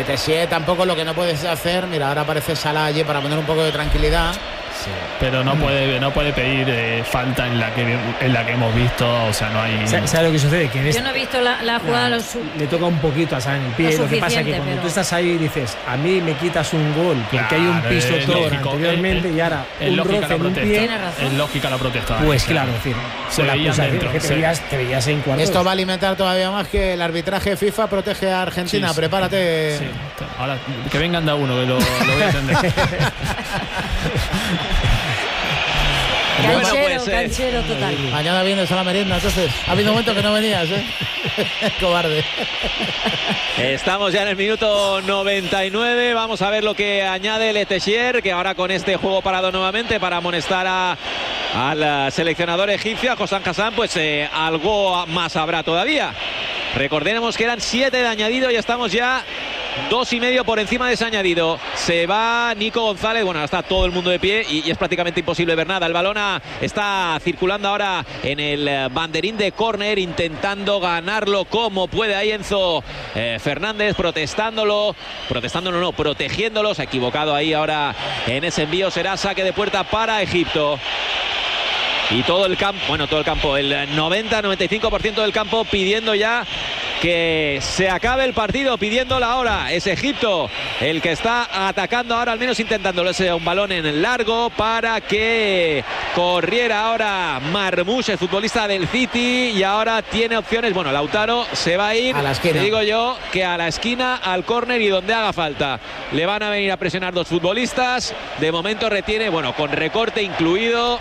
Tessier tampoco, lo que no puedes hacer, mira, ahora aparece Salah allí para poner un poco de tranquilidad. Sí, pero no puede pedir falta en la que hemos visto, o sea, no hay. ¿Sabes lo que sucede? Que yo no he visto la jugada. Le toca un poquito a Salah en el pie. Lo que pasa es que cuando tú estás ahí dices, a mí me quitas un gol, porque hay un pisotón anteriormente y ahora un roce en un pie. Es lógica la protesta. Pues claro, es decir, se veía dentro. Te veías en cuartos. Esto va a alimentar todavía más que el arbitraje FIFA protege a Argentina. Sí, prepárate. Sí. Ahora que vengan de uno, que lo voy a entender. Canchero total. Mañana vienes a la merienda, entonces. Ha habido momentos que no venías, cobarde. Estamos ya en el minuto 99. Vamos a ver lo que añade Le Tessier, que ahora con este juego parado nuevamente para amonestar al seleccionador egipcio, a Hossam Hassan, pues algo más habrá todavía. Recordemos que eran 7 de añadido y estamos ya 2,5 por encima de ese añadido. Se va Nico González. Bueno, está todo el mundo de pie y es prácticamente imposible ver nada. El balón está circulando ahora en el banderín de córner, intentando ganarlo como puede ahí Enzo Fernández, protegiéndolo. Se ha equivocado ahí ahora en ese envío. Será saque de puerta para Egipto. Y todo el campo, el 90-95% del campo pidiendo ya que se acabe el partido, pidiendo la hora. Es Egipto el que está atacando ahora, al menos intentándolo. Es un balón en el largo para que corriera ahora Marmoush, el futbolista del City, y ahora tiene opciones. Bueno, Lautaro se va a ir, a la esquina. Te digo yo que a la esquina, al córner y donde haga falta. Le van a venir a presionar 2 futbolistas. De momento retiene, con recorte incluido.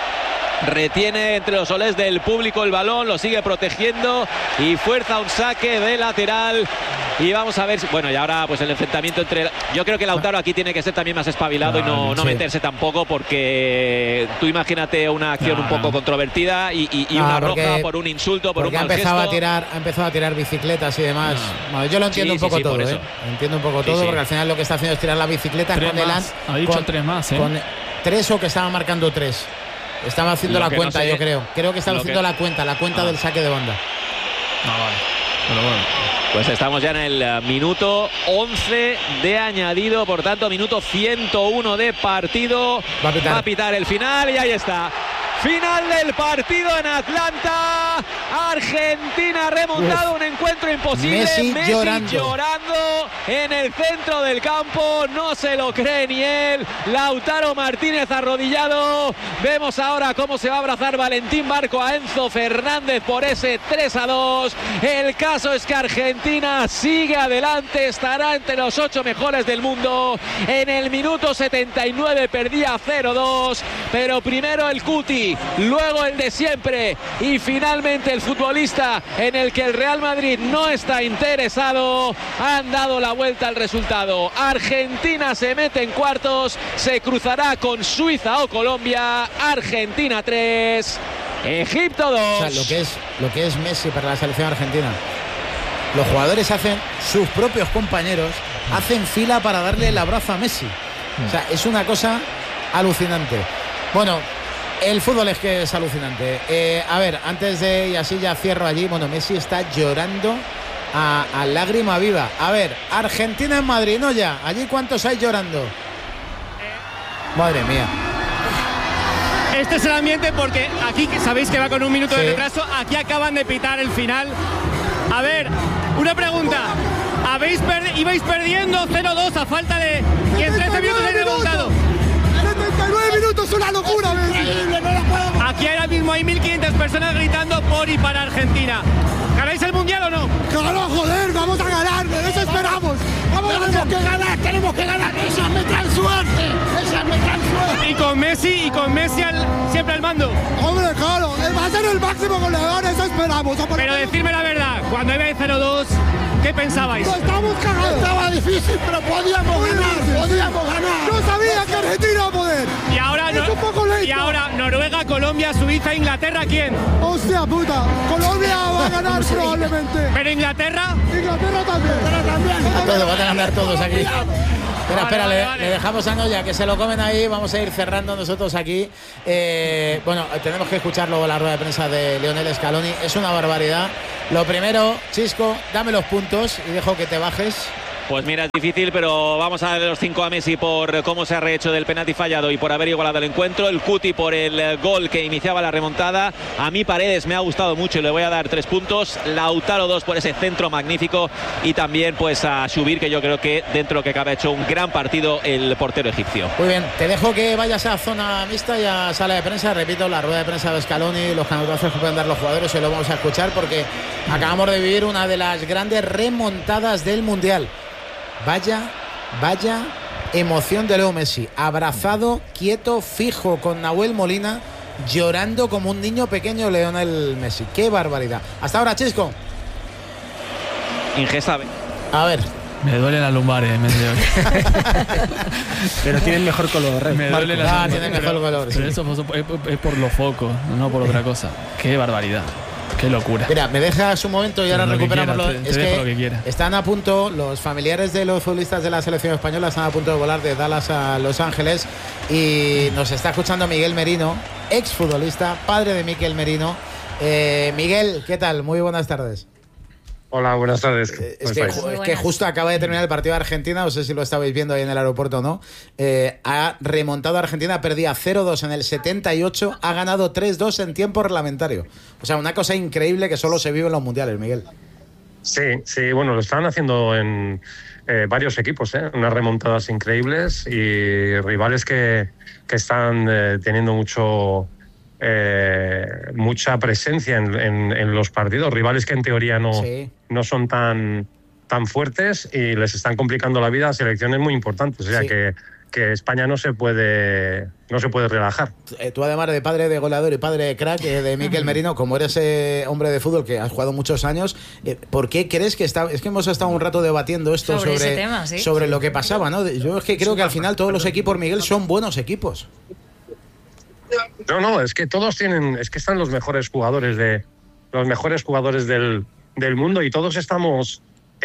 Retiene entre los olés del público el balón, lo sigue protegiendo y fuerza un saque de lateral. Y vamos a ver, y ahora pues el enfrentamiento entre... Yo creo que Lautaro aquí tiene que ser también más espabilado y no meterse tampoco, porque tú imagínate una acción un poco controvertida y una roja por un insulto, por un mal gesto. Ha empezado a tirar bicicletas y demás. Bueno, yo lo entiendo un poco todo, Entiendo un poco todo, porque al final lo que está haciendo es tirar la bicicleta con el... Ha dicho 3 más, con 3 o que estaban marcando 3. Estaba haciendo la cuenta, no sé, yo creo. Creo que estaba haciendo la cuenta del saque de banda. Vale. Pero bueno. Pues estamos ya en el minuto 11 de añadido, por tanto, minuto 101 de partido. Va a pitar el final y ahí está. Final del partido en Atlanta. Argentina ha remontado un encuentro imposible. Messi llorando en el centro del campo. No se lo cree ni él. Lautaro Martínez arrodillado. Vemos ahora cómo se va a abrazar Valentín Barco a Enzo Fernández por ese 3-2. El caso es que Argentina sigue adelante. Estará entre los 8 mejores del mundo. En el minuto 79 perdía 0-2. Pero primero el Cuti, luego el de siempre y finalmente el futbolista en el que el Real Madrid no está interesado. Han dado la vuelta al resultado. Argentina se mete en cuartos, se cruzará con Suiza o Colombia. Argentina 3, Egipto 2. O sea, lo que es Messi para la selección argentina. Los jugadores sus propios compañeros hacen fila para darle el abrazo a Messi. O sea, es una cosa alucinante. Bueno, el fútbol es que es alucinante. A ver, antes de... Y así ya cierro allí. Bueno, Messi está llorando a lágrima viva. A ver, Argentina en Madrid, no ya. Allí, ¿cuántos hay llorando? Madre mía. Este es el ambiente porque aquí, sabéis que va con un minuto de retraso. Aquí acaban de pitar el final. A ver, una pregunta. Ibais perdiendo 0-2 a falta de... Y en 13 minutos he remontado. 79 minutos, una locura. Aquí ahora mismo hay 1.500 personas gritando por y para Argentina. ¿Ganáis el Mundial o no? Claro, joder, vamos a ganar, de eso esperamos. Tenemos que ganar, esas me traen suerte. Y con Messi siempre al mando. Hombre, claro, va a ser el máximo goleador, eso esperamos. Pero decirme la verdad, cuando iba 0-2, ¿qué pensabais? No, estábamos cagados. Estaba difícil, pero podíamos ganar. Yo sabía que Argentina iba a poder. Y ahora Noruega, Colombia, Suiza, Inglaterra, ¿quién? Hostia puta, Colombia va a ganar probablemente. ¿Pero Inglaterra? Inglaterra también. Todos van a ganar todos aquí. Espera, le dejamos a Noya que se lo comen ahí. Vamos a ir cerrando nosotros aquí. Bueno, tenemos que escuchar luego la rueda de prensa de Lionel Scaloni. Es una barbaridad. Lo primero, Chisco, dame los puntos y dejo que te bajes. Pues mira, es difícil, pero vamos a darle los 5 a Messi por cómo se ha rehecho del penalti fallado y por haber igualado el encuentro. El Cuti por el gol que iniciaba la remontada. A mí Paredes me ha gustado mucho y le voy a dar 3 puntos. Lautaro 2 por ese centro magnífico. Y también pues a Shubir, que yo creo que dentro de lo que cabe ha hecho un gran partido el portero egipcio. Muy bien, te dejo que vayas a zona mixta y a sala de prensa. Repito, la rueda de prensa de Scaloni, los canotazos que pueden dar los jugadores, y lo vamos a escuchar porque acabamos de vivir una de las grandes remontadas del Mundial. Vaya emoción de Leo Messi, abrazado, quieto, fijo con Nahuel Molina, llorando como un niño pequeño Lionel Messi. ¡Qué barbaridad! Hasta ahora, Chisco. Ingesta. A ver. Me duele la lumbar, Pero tienen mejor color. Me duele la lumbar. Tienen mejor color. Pero eso es por los focos, no por otra cosa. ¡Qué barbaridad! ¡Qué locura! Mira, me dejas un momento y ahora recuperamos lo es que están a punto, los familiares de los futbolistas de la selección española están a punto de volar de Dallas a Los Ángeles y nos está escuchando Miguel Merino, exfutbolista, padre de Mikel Merino. Miguel, ¿qué tal? Muy buenas tardes. Hola, buenas tardes. Es que justo acaba de terminar el partido de Argentina, no sé si lo estabais viendo ahí en el aeropuerto o no. Ha remontado a Argentina, perdía 0-2 en el 78, ha ganado 3-2 en tiempo reglamentario. O sea, una cosa increíble que solo se vive en los mundiales, Miguel. Sí, bueno, lo están haciendo en varios equipos, unas remontadas increíbles y rivales que están teniendo mucha presencia en los partidos, rivales que en teoría no son tan fuertes y les están complicando la vida a selecciones muy importantes, o sea que España no se puede relajar. Tú, además de padre de goleador y padre de crack de Mikel Merino, como eres hombre de fútbol que has jugado muchos años, ¿por qué crees que es que hemos estado un rato debatiendo esto sobre lo que pasaba, ¿no? Yo es que creo que al final todos los equipos, Miguel, son buenos equipos. No, es que todos están los mejores jugadores del mundo y todos estamos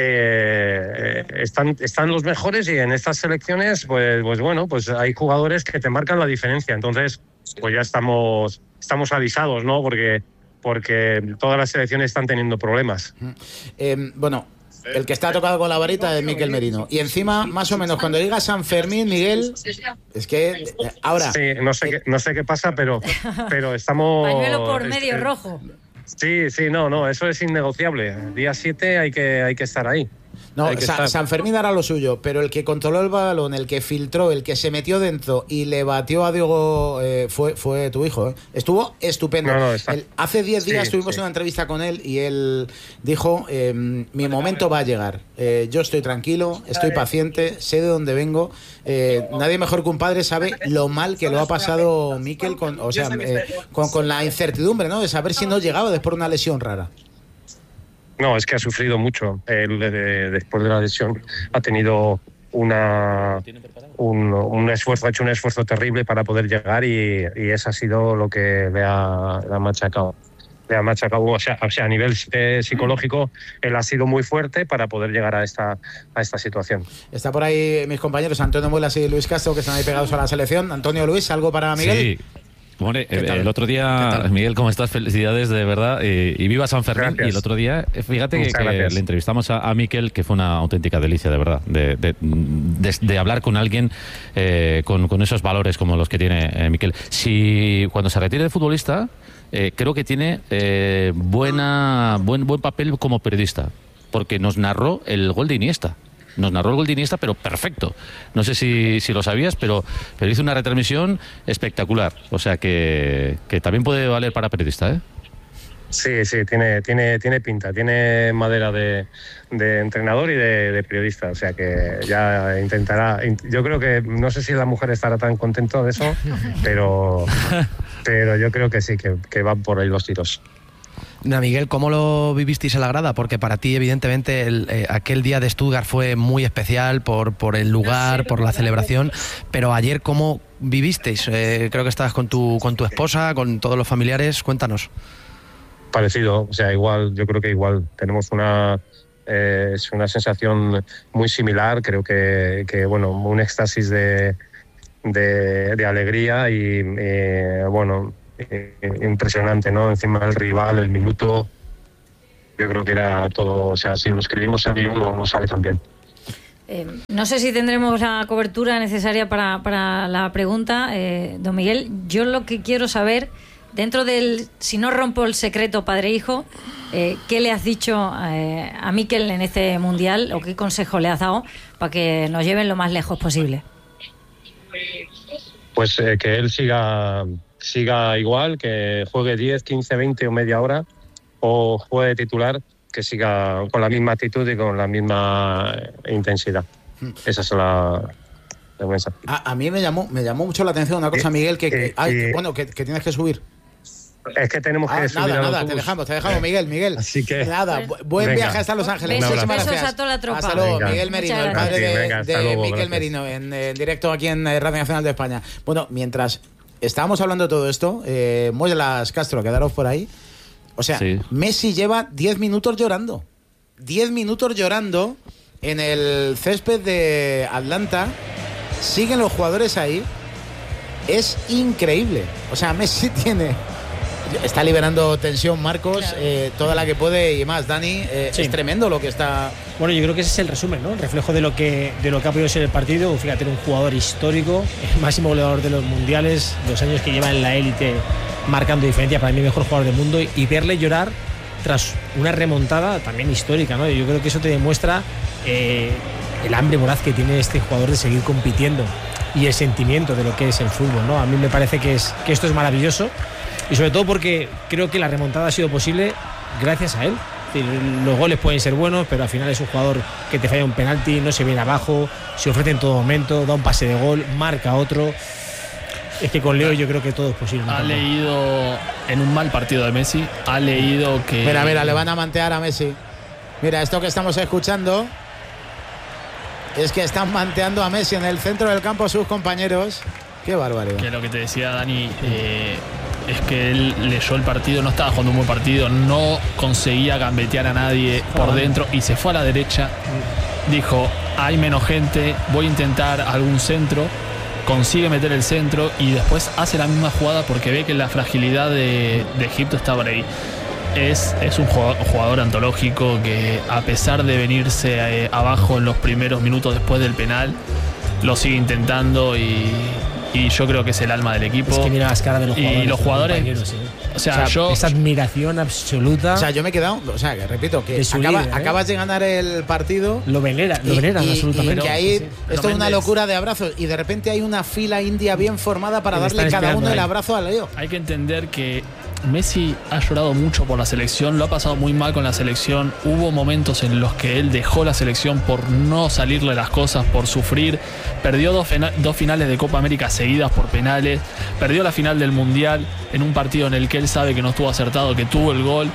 están los mejores y en estas selecciones pues bueno, pues hay jugadores que te marcan la diferencia. Entonces, pues ya estamos avisados, ¿no? Porque todas las selecciones están teniendo problemas. Bueno, el que está tocado con la varita es Mikel Merino. Y encima, más o menos, cuando diga San Fermín, Miguel, es que ahora... Sí, no sé qué pasa, pero estamos... Pañuelo por medio rojo. Sí, no, eso es innegociable. Día 7 hay que estar ahí. No, San Fermín hará lo suyo, pero el que controló el balón, el que filtró, el que se metió dentro y le batió a Diego fue tu hijo. Estuvo estupendo. Hace 10 días tuvimos una entrevista con él y él dijo, mi momento va a llegar. Yo estoy tranquilo, estoy paciente, sé de dónde vengo. Nadie mejor que un padre sabe lo mal que lo ha pasado Mikel con la incertidumbre, ¿no? De saber si no llegaba después de una lesión rara. No, es que ha sufrido mucho. Después de la lesión ha tenido un esfuerzo, ha hecho un esfuerzo terrible para poder llegar y eso ha sido lo que le ha machacado. Le ha machacado, o sea, a nivel psicológico, él ha sido muy fuerte para poder llegar a esta situación. Está por ahí mis compañeros Antonio Muelas y Luis Castro, que están ahí pegados a la selección. Antonio, Luis, ¿algo para Miguel? Sí. Hombre, el otro día, Miguel, ¿cómo estás? Felicidades, de verdad. Y viva San Fermín. Gracias. Y el otro día, fíjate que le entrevistamos a Mikel, que fue una auténtica delicia, de verdad, de hablar con alguien con esos valores como los que tiene Mikel. Si cuando se retire de futbolista, creo que tiene buen papel como periodista, porque nos narró el gol de Iniesta. Pero perfecto. No sé si lo sabías, pero hizo una retransmisión espectacular. O sea que también puede valer para periodista, ¿eh? Sí, tiene pinta, tiene madera de entrenador y de periodista, o sea que ya intentará. Yo creo que, no sé si la mujer estará tan contenta de eso, pero yo creo que sí, que van por ahí los tiros. Miguel, ¿cómo lo vivisteis en la grada? Porque para ti, evidentemente, aquel día de Stuttgart fue muy especial por el lugar, por la celebración, pero ayer, ¿cómo vivisteis? Creo que estabas con tu esposa, con todos los familiares. Cuéntanos. Parecido, o sea, igual, yo creo que igual tenemos es una sensación muy similar. Creo que bueno, un éxtasis de alegría y bueno, impresionante, ¿no? Encima del rival, el minuto, yo creo que era todo, o sea, si lo escribimos en uno no sale tan bien. No sé si tendremos la cobertura necesaria para la pregunta, don Miguel. Yo lo que quiero saber, dentro del, si no rompo el secreto padre-hijo, ¿qué le has dicho a Mikel en este Mundial o qué consejo le has dado para que nos lleven lo más lejos posible? Pues que él siga igual, que juegue 10, 15, 20 o media hora, o juegue titular, que siga con la misma actitud y con la misma intensidad. Esa es la mensaje. A mí me llamó mucho la atención una cosa, Miguel, que tienes que subir. Es que tenemos que subir. Nada, te dejamos, Miguel. Así que nada, buen viaje hasta Los Ángeles. Besos a toda la tropa. Hasta luego, Miguel Merino, el padre de Mikel Merino, en directo aquí en Radio Nacional de España. Bueno, mientras estábamos hablando de todo esto, Moisés Castro, quedaros por ahí. O sea, sí. Messi lleva 10 minutos llorando. 10 minutos llorando en el césped de Atlanta. Siguen los jugadores ahí. Es increíble. O sea, Messi está liberando tensión, Marcos, claro. Toda la que puede y más. Dani, sí. Es tremendo lo que está... Bueno, yo creo que ese es el resumen, ¿no? El reflejo de lo que ha podido ser el partido. Fíjate, un jugador histórico, el máximo goleador de los mundiales, los años que lleva en la élite marcando diferencia, para mí mejor jugador del mundo, y verle llorar tras una remontada también histórica, ¿no? Yo creo que eso te demuestra el hambre voraz que tiene este jugador de seguir compitiendo y el sentimiento de lo que es el fútbol, ¿no? A mí me parece que esto es maravilloso, y sobre todo porque creo que la remontada ha sido posible gracias a él. Los goles pueden ser buenos, pero al final es un jugador que te falla un penalti, no se viene abajo, se ofrece en todo momento, da un pase de gol, marca otro. Es que con Leo yo creo que todo es posible. Ha leído en un mal partido de Messi, ha leído que... Mira, le van a mantear a Messi. Mira, esto que estamos escuchando es que están manteando a Messi en el centro del campo sus compañeros. Qué barbaridad. Que lo que te decía Dani, es que él leyó el partido, no estaba jugando un buen partido, no conseguía gambetear a nadie por dentro y se fue a la derecha. Dijo, hay menos gente, voy a intentar algún centro. Consigue meter el centro y después hace la misma jugada porque ve que la fragilidad de Egipto está por ahí. Es un jugador antológico que, a pesar de venirse abajo en los primeros minutos después del penal, lo sigue intentando y yo creo que es el alma del equipo. Es que mira las caras de los jugadores. Y los jugadores, o sea, esa admiración absoluta. O sea, yo me he quedado, que repito, que acabas de ganar el partido. Lo veneran absolutamente. Que ahí esto es una locura de abrazos y de repente hay una fila india bien formada para darle cada uno el abrazo a Leo. Hay que entender que Messi ha llorado mucho por la selección, lo ha pasado muy mal con la selección. Hubo momentos en los que él dejó la selección por no salirle las cosas, por sufrir. Perdió dos finales de Copa América seguidas por penales. Perdió la final del Mundial en un partido en el que él sabe que no estuvo acertado, que tuvo el gol.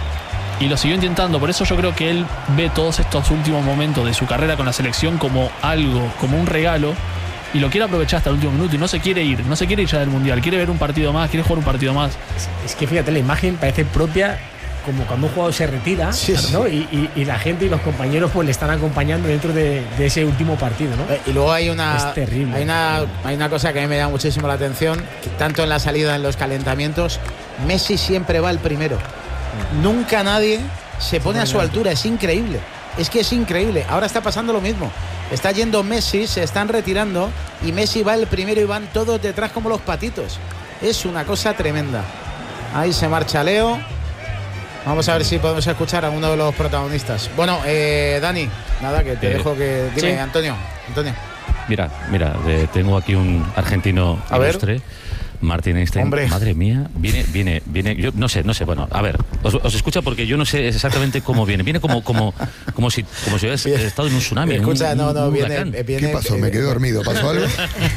Y lo siguió intentando. Por eso yo creo que él ve todos estos últimos momentos de su carrera con la selección como algo, como un regalo. Y lo quiere aprovechar hasta el último minuto y no se quiere ir ya del Mundial, quiere ver un partido más, quiere jugar un partido más. Es que fíjate, la imagen parece propia como cuando un jugador se retira, ¿no? Y la gente y los compañeros pues le están acompañando dentro de ese último partido, ¿no? Y luego hay es terrible. Hay una cosa que a mí me llama muchísimo la atención, que tanto en la salida, en los calentamientos, Messi siempre va el primero. Nunca nadie se pone a su altura, es increíble. Es que es increíble. Ahora está pasando lo mismo. Está yendo Messi, se están retirando y Messi va el primero y van todos detrás como los patitos. Es una cosa tremenda. Ahí se marcha Leo. Vamos a ver si podemos escuchar a uno de los protagonistas. Bueno, Dani, nada, que te dejo que... Dime, sí. Antonio. Mira, tengo aquí un argentino ilustre. Martín Einstein, hombre. Madre mía, viene, yo no sé, bueno, a ver, os escucha porque yo no sé exactamente cómo viene como si hubiese estado en un tsunami. Escucha, viene. ¿Qué pasó? Me quedé dormido, ¿pasó algo?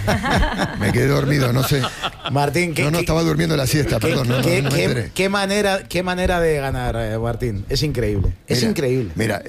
Me quedé dormido, no sé. Martín, no estaba durmiendo la siesta, perdón, no me enteré. ¿Qué manera de ganar, Martín? Es increíble, es increíble. Mira,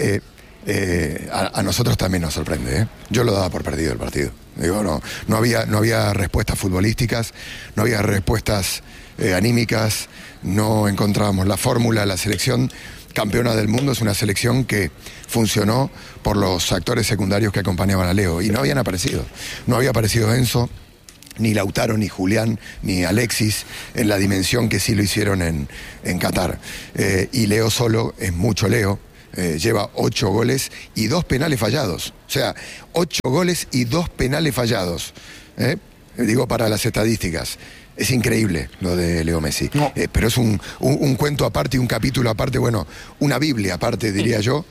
a nosotros también nos sorprende, ¿eh? Yo lo daba por perdido el partido. Digo, no había respuestas futbolísticas, no había respuestas anímicas, no encontrábamos la fórmula. La selección campeona del mundo es una selección que funcionó por los actores secundarios que acompañaban a Leo y no habían aparecido. No había aparecido Enzo, ni Lautaro, ni Julián, ni Alexis en la dimensión que sí lo hicieron en Qatar. Y Leo solo es mucho Leo. lleva 8 goles y 2 penales fallados. O sea, 8 goles y 2 penales fallados. Digo, para las estadísticas. Es increíble lo de Leo Messi. No. Pero es un cuento aparte y un capítulo aparte, bueno, una Biblia aparte, diría yo.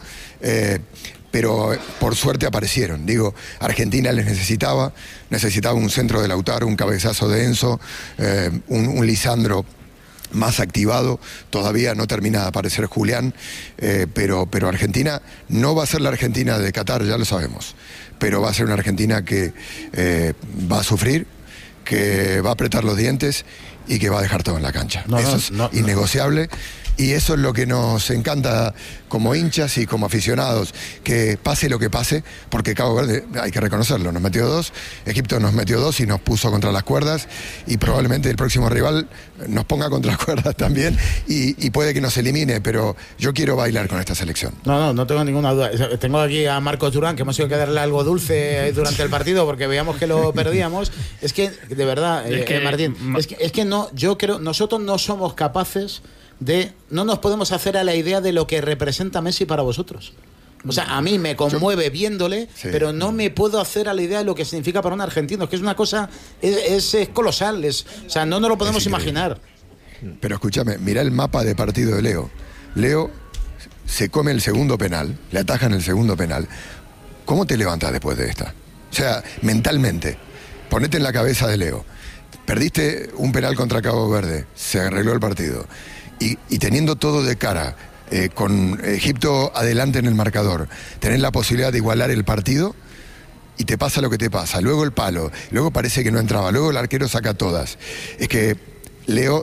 Pero por suerte aparecieron. Digo, Argentina les necesitaba un centro de Lautaro, un cabezazo de Enzo, un Lisandro más activado. Todavía no termina de aparecer Julián, pero Argentina no va a ser la Argentina de Qatar, ya lo sabemos, pero va a ser una Argentina que va a sufrir, que va a apretar los dientes y que va a dejar todo en la cancha. Eso es innegociable. Y eso es lo que nos encanta como hinchas y como aficionados, que pase lo que pase, porque Cabo Verde, hay que reconocerlo, nos metió 2, Egipto nos metió 2 y nos puso contra las cuerdas, y probablemente el próximo rival nos ponga contra las cuerdas también, y puede que nos elimine, pero yo quiero bailar con esta selección. No tengo ninguna duda. Tengo aquí a Marcos Durán, que hemos tenido que darle algo dulce durante el partido porque veíamos que lo perdíamos. Es que, de verdad, Martín, es que no, yo creo, nosotros no somos capaces no nos podemos hacer a la idea de lo que representa Messi para vosotros. O sea, a mí me conmueve viéndole, pero no me puedo hacer a la idea de lo que significa para un argentino, que es una cosa, es colosal, o sea, no nos lo podemos imaginar. Pero escúchame, mira el mapa de partido de Leo. Leo se come el segundo penal, le atajan el segundo penal. ¿Cómo te levantas después de esta? O sea, mentalmente, ponete en la cabeza de Leo. Perdiste un penal contra Cabo Verde, se arregló el partido. Y teniendo todo de cara, con Egipto adelante en el marcador, tener la posibilidad de igualar el partido, y te pasa lo que te pasa. Luego el palo, luego parece que no entraba, luego el arquero saca todas. Es que Leo,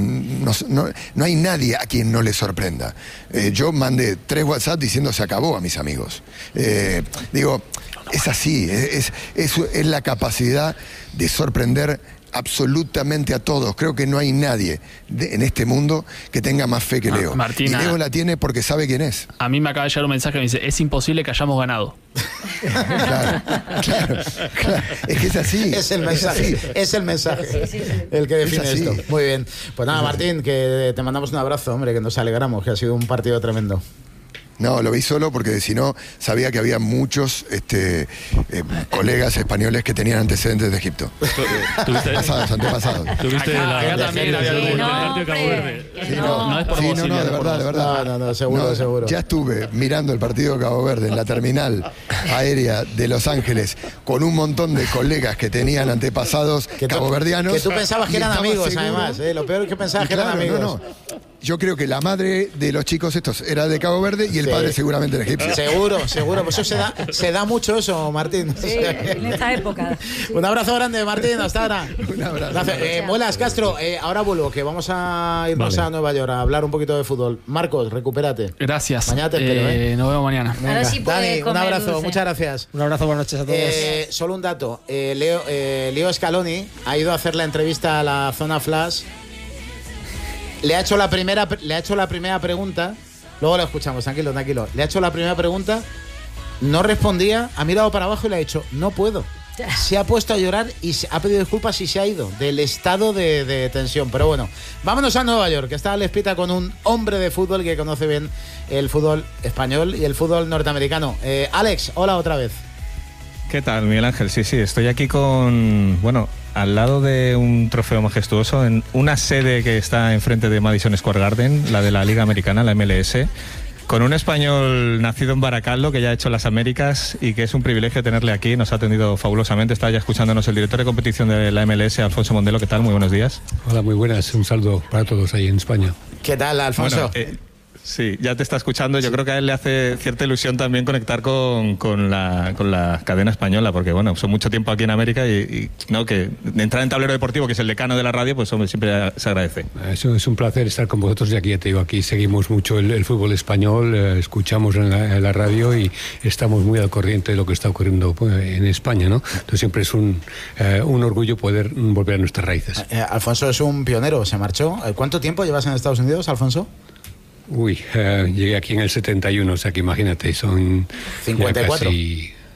no hay nadie a quien no le sorprenda. Yo mandé 3 WhatsApp diciendo se acabó a mis amigos. Digo, es así, es la capacidad de sorprender absolutamente a todos. Creo que no hay nadie en este mundo que tenga más fe que Leo. Martina, y Leo la tiene porque sabe quién es. A mí me acaba de llegar un mensaje que me dice: es imposible que hayamos ganado. Claro. Es que es así. Es el mensaje. Es el mensaje el que define esto. Muy bien. Pues nada, Martín, que te mandamos un abrazo, hombre, que nos alegramos, que ha sido un partido tremendo. No, lo vi solo porque si no, sabía que había muchos colegas españoles que tenían antecedentes de Egipto. Antepasados. ¿Tuviste la también había algún partido de Cabo Verde? No es por vos, de verdad. No, seguro. Ya estuve mirando el partido de Cabo Verde en la terminal aérea de Los Ángeles con un montón de colegas que tenían antepasados caboverdianos. Que tú pensabas que eran amigos, seguro, además. Lo peor es que pensabas que eran amigos. No. Yo creo que la madre de los chicos estos era de Cabo Verde y el padre seguramente era egipcio. Seguro. Pues eso se da mucho eso, Martín. Sí, en esta época. Un abrazo grande, Martín. Hasta ahora. Un abrazo. Muelas, Castro, ahora vuelvo, que vamos a irnos a Nueva York a hablar un poquito de fútbol. Marcos, recupérate. Gracias. Mañana te espero, Nos vemos mañana. Ahora sí Dani, un abrazo. dulce. Muchas gracias. Un abrazo, buenas noches a todos. Solo un dato. Leo Scaloni ha ido a hacer la entrevista a la Zona Flash. Le ha hecho la primera pregunta. Luego lo escuchamos, tranquilo. Le ha hecho la primera pregunta, no respondía, ha mirado para abajo y le ha dicho: no puedo. Se ha puesto a llorar y ha pedido disculpas y se ha ido del estado de tensión. Pero bueno, vámonos a Nueva York, que está Alex Pita con un hombre de fútbol que conoce bien el fútbol español y el fútbol norteamericano. Alex, hola otra vez. ¿Qué tal, Miguel Ángel? Sí, estoy aquí al lado de un trofeo majestuoso, en una sede que está enfrente de Madison Square Garden, la de la Liga Americana, la MLS, con un español nacido en Baracaldo, que ya ha hecho las Américas y que es un privilegio tenerle aquí. Nos ha atendido fabulosamente. Está ya escuchándonos el director de competición de la MLS, Alfonso Mondelo. ¿Qué tal? Muy buenos días. Hola, muy buenas. Un saludo para todos ahí en España. ¿Qué tal, Alfonso? Sí, ya te está escuchando. Yo creo que a él le hace cierta ilusión también conectar con la cadena española, porque bueno, son mucho tiempo aquí en América y no, que entrar en Tablero Deportivo, que es el decano de la radio, pues hombre, siempre se agradece. Eso es un placer estar con vosotros, y aquí ya te digo, aquí seguimos mucho el fútbol español, escuchamos en la radio y estamos muy al corriente de lo que está ocurriendo en España, ¿no? Entonces siempre es un orgullo poder volver a nuestras raíces. Alfonso es un pionero, se marchó. ¿Cuánto tiempo llevas en Estados Unidos, Alfonso? Llegué aquí en el 71, o sea que imagínate, son 54.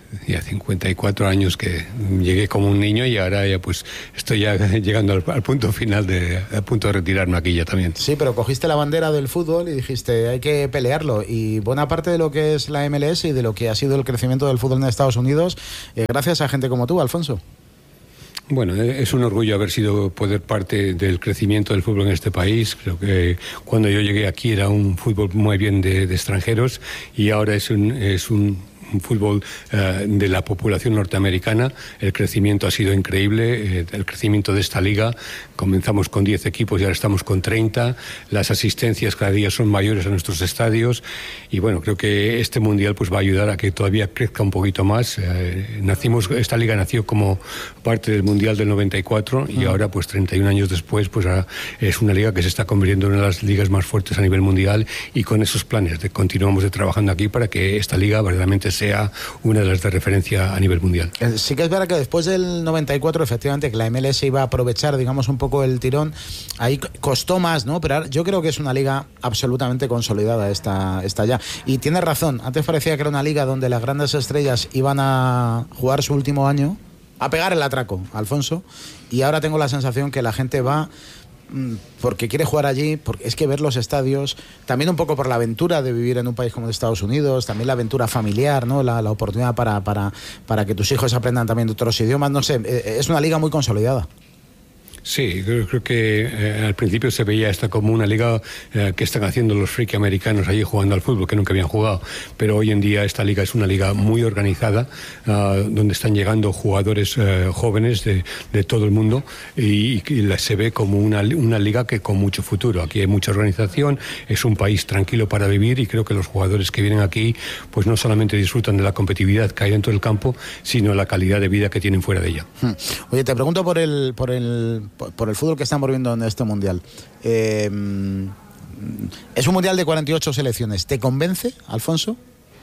ya 54 años que llegué como un niño y ahora ya pues estoy ya llegando al punto final, al punto de retirarme aquí ya también. Sí, pero cogiste la bandera del fútbol y dijiste hay que pelearlo, y buena parte de lo que es la MLS y de lo que ha sido el crecimiento del fútbol en Estados Unidos, gracias a gente como tú, Alfonso. Bueno, es un orgullo poder parte del crecimiento del fútbol en este país. Creo que cuando yo llegué aquí era un fútbol muy bien de extranjeros y ahora es un fútbol de la población norteamericana. El crecimiento ha sido increíble, el crecimiento de esta liga. Comenzamos con 10 equipos y ahora estamos con 30. Las asistencias cada día son mayores a nuestros estadios y bueno, creo que este mundial pues va a ayudar a que todavía crezca un poquito más. Esta liga nació como parte del mundial del 94 y ahora pues 31 años después pues ahora es una liga que se está convirtiendo en una de las ligas más fuertes a nivel mundial, y con esos planes continuamos trabajando aquí para que esta liga verdaderamente sea una de las de referencia a nivel mundial. Sí que es verdad que después del 94 efectivamente que la MLS iba a aprovechar digamos un poco el tirón, ahí costó más, ¿no? Pero ahora yo creo que es una liga absolutamente consolidada esta ya, y tienes razón, antes parecía que era una liga donde las grandes estrellas iban a jugar su último año, a pegar el atraco, Alfonso, y ahora tengo la sensación que la gente va porque quiere jugar allí, porque es que ver los estadios, también un poco por la aventura de vivir en un país como Estados Unidos, también la aventura familiar, ¿no? La oportunidad para que tus hijos aprendan también de otros idiomas, no sé, es una liga muy consolidada. Sí, creo que al principio se veía esta como una liga que están haciendo los friki americanos allí jugando al fútbol, que nunca habían jugado, pero hoy en día esta liga es una liga muy organizada, donde están llegando jugadores jóvenes de todo el mundo y se ve como una liga que con mucho futuro. Aquí hay mucha organización, es un país tranquilo para vivir, y creo que los jugadores que vienen aquí pues no solamente disfrutan de la competitividad que hay dentro del campo, sino la calidad de vida que tienen fuera de ella. Oye, te pregunto por el fútbol que estamos viendo en este mundial. Es un mundial de 48 selecciones. ¿Te convence, Alfonso?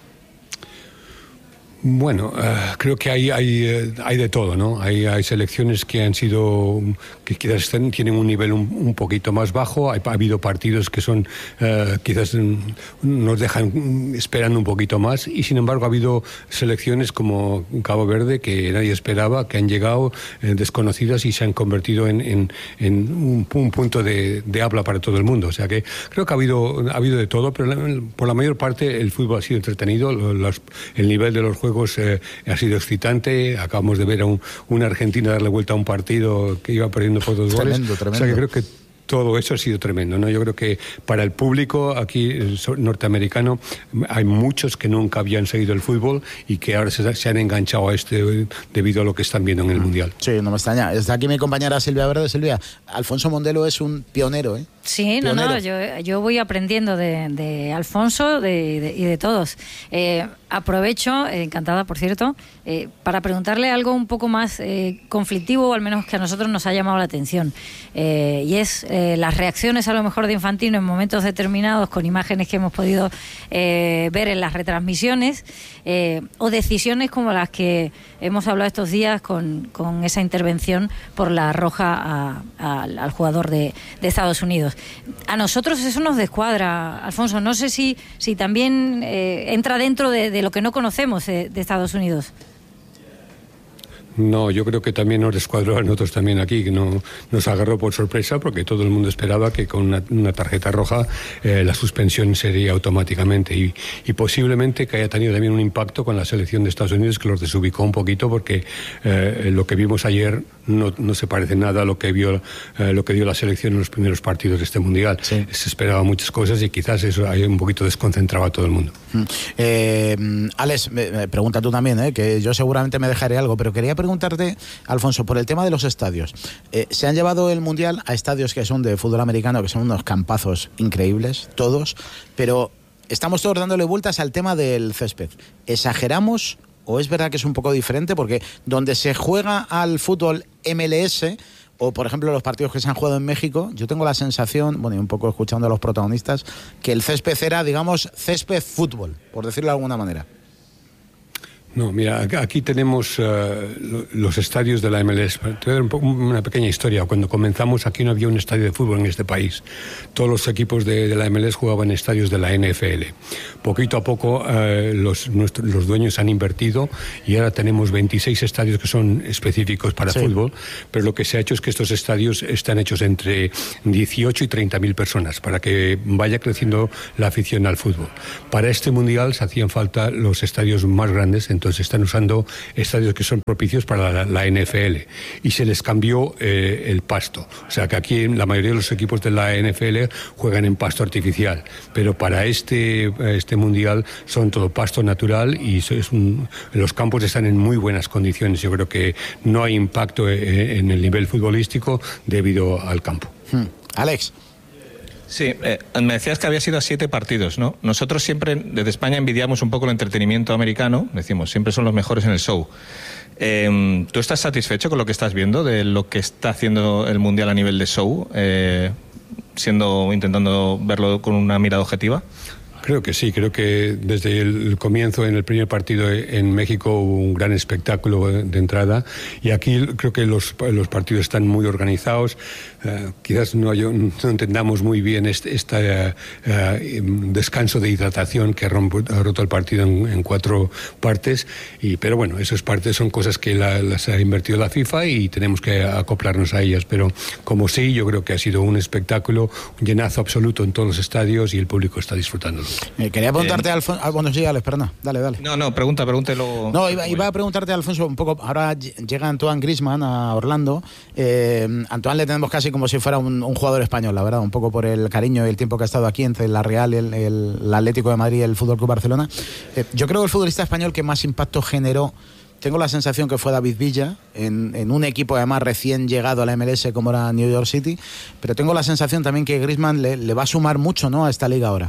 Bueno, creo que hay de todo, ¿no? Hay selecciones que que quizás tienen un nivel un poquito más bajo. Ha habido partidos que son quizás nos dejan esperando un poquito más, y sin embargo ha habido selecciones como Cabo Verde que nadie esperaba, que han llegado desconocidas y se han convertido en un punto de habla para todo el mundo. O sea que creo que ha habido de todo, pero por la mayor parte el fútbol ha sido entretenido. El nivel de los juegos ha sido excitante. Acabamos de ver a una Argentina darle vuelta a un partido que iba perdiendo por 2 goles. Tremendo. O sea que creo que todo eso ha sido tremendo, ¿no? Yo creo que para el público aquí norteamericano hay muchos que nunca habían seguido el fútbol y que ahora se han enganchado a debido a lo que están viendo en el Mundial. Sí, no me extraña. Está aquí mi compañera Silvia Verde. Silvia, Alfonso Mondelo es un pionero, ¿eh? Sí, pionero. Yo voy aprendiendo de Alfonso y de todos. Aprovecho, encantada por cierto, para preguntarle algo un poco más conflictivo, o al menos que a nosotros nos ha llamado la atención, y es las reacciones a lo mejor de Infantino en momentos determinados, con imágenes que hemos podido ver en las retransmisiones, o decisiones como las que hemos hablado estos días con esa intervención por la roja al jugador de Estados Unidos. A nosotros eso nos descuadra, Alfonso. No sé si también entra dentro de lo que no conocemos de Estados Unidos. No, yo creo que también nos descuadró a nosotros también aquí, que nos agarró por sorpresa, porque todo el mundo esperaba que con una tarjeta roja la suspensión sería automáticamente, y posiblemente que haya tenido también un impacto con la selección de Estados Unidos, que los desubicó un poquito, porque lo que vimos ayer no se parece nada a lo que dio la selección en los primeros partidos de este Mundial. Sí. Se esperaban muchas cosas y quizás eso haya un poquito desconcentrado a todo el mundo. Alex, pregunta tú también, que yo seguramente me dejaré algo, pero quería preguntarte, Alfonso, por el tema de los estadios. Se han llevado el Mundial a estadios que son de fútbol americano, que son unos campazos increíbles, todos, pero estamos todos dándole vueltas al tema del césped. ¿Exageramos o es verdad que es un poco diferente? Porque donde se juega al fútbol MLS, o por ejemplo los partidos que se han jugado en México, yo tengo la sensación, bueno, y un poco escuchando a los protagonistas, que el césped era, digamos, césped fútbol, por decirlo de alguna manera. No, mira, aquí tenemos los estadios de la MLS. Te voy a dar una pequeña historia. Cuando comenzamos aquí no había un estadio de fútbol en este país. Todos los equipos de la MLS jugaban en estadios de la NFL. Poquito a poco los dueños han invertido y ahora tenemos 26 estadios que son específicos para fútbol, pero lo que se ha hecho es que estos estadios están hechos entre 18 y 30.000 personas para que vaya creciendo la afición al fútbol. Para este mundial se hacían falta los estadios más grandes, entonces están usando estadios que son propicios para la NFL y se les cambió el pasto. O sea que aquí la mayoría de los equipos de la NFL juegan en pasto artificial, pero para este mundial son todo pasto natural y los campos están en muy buenas condiciones. Yo creo que no hay impacto en el nivel futbolístico debido al campo. Alex. Sí, me decías que había sido a 7 partidos, ¿no? Nosotros siempre, desde España, envidiamos un poco el entretenimiento americano, decimos, siempre son los mejores en el show. ¿Tú estás satisfecho con lo que estás viendo, de lo que está haciendo el Mundial a nivel de show, intentando verlo con una mirada objetiva? Creo que sí, creo que desde el comienzo, en el primer partido en México, hubo un gran espectáculo de entrada y aquí creo que los partidos están muy organizados. Quizás no entendamos muy bien este descanso de hidratación que ha roto el partido en 4 partes, pero bueno, esas partes son cosas que las ha invertido la FIFA y tenemos que acoplarnos a ellas, pero como sí, yo creo que ha sido un espectáculo, un llenazo absoluto en todos los estadios y el público está disfrutándolo. Quería preguntarte, Alfonso. Bueno, sí, Alex, perdona. Dale. No, pregúntelo. No, iba a preguntarte, Alfonso, un poco. Ahora llega Antoine Griezmann a Orlando. Antoine le tenemos casi como si fuera un jugador español, la verdad, un poco por el cariño y el tiempo que ha estado aquí entre la Real, el Atlético de Madrid y el Fútbol Club Barcelona. Yo creo que el futbolista español que más impacto generó, tengo la sensación que fue David Villa, en un equipo además recién llegado a la MLS como era New York City, pero tengo la sensación también que Griezmann le va a sumar mucho, ¿no?, a esta liga ahora.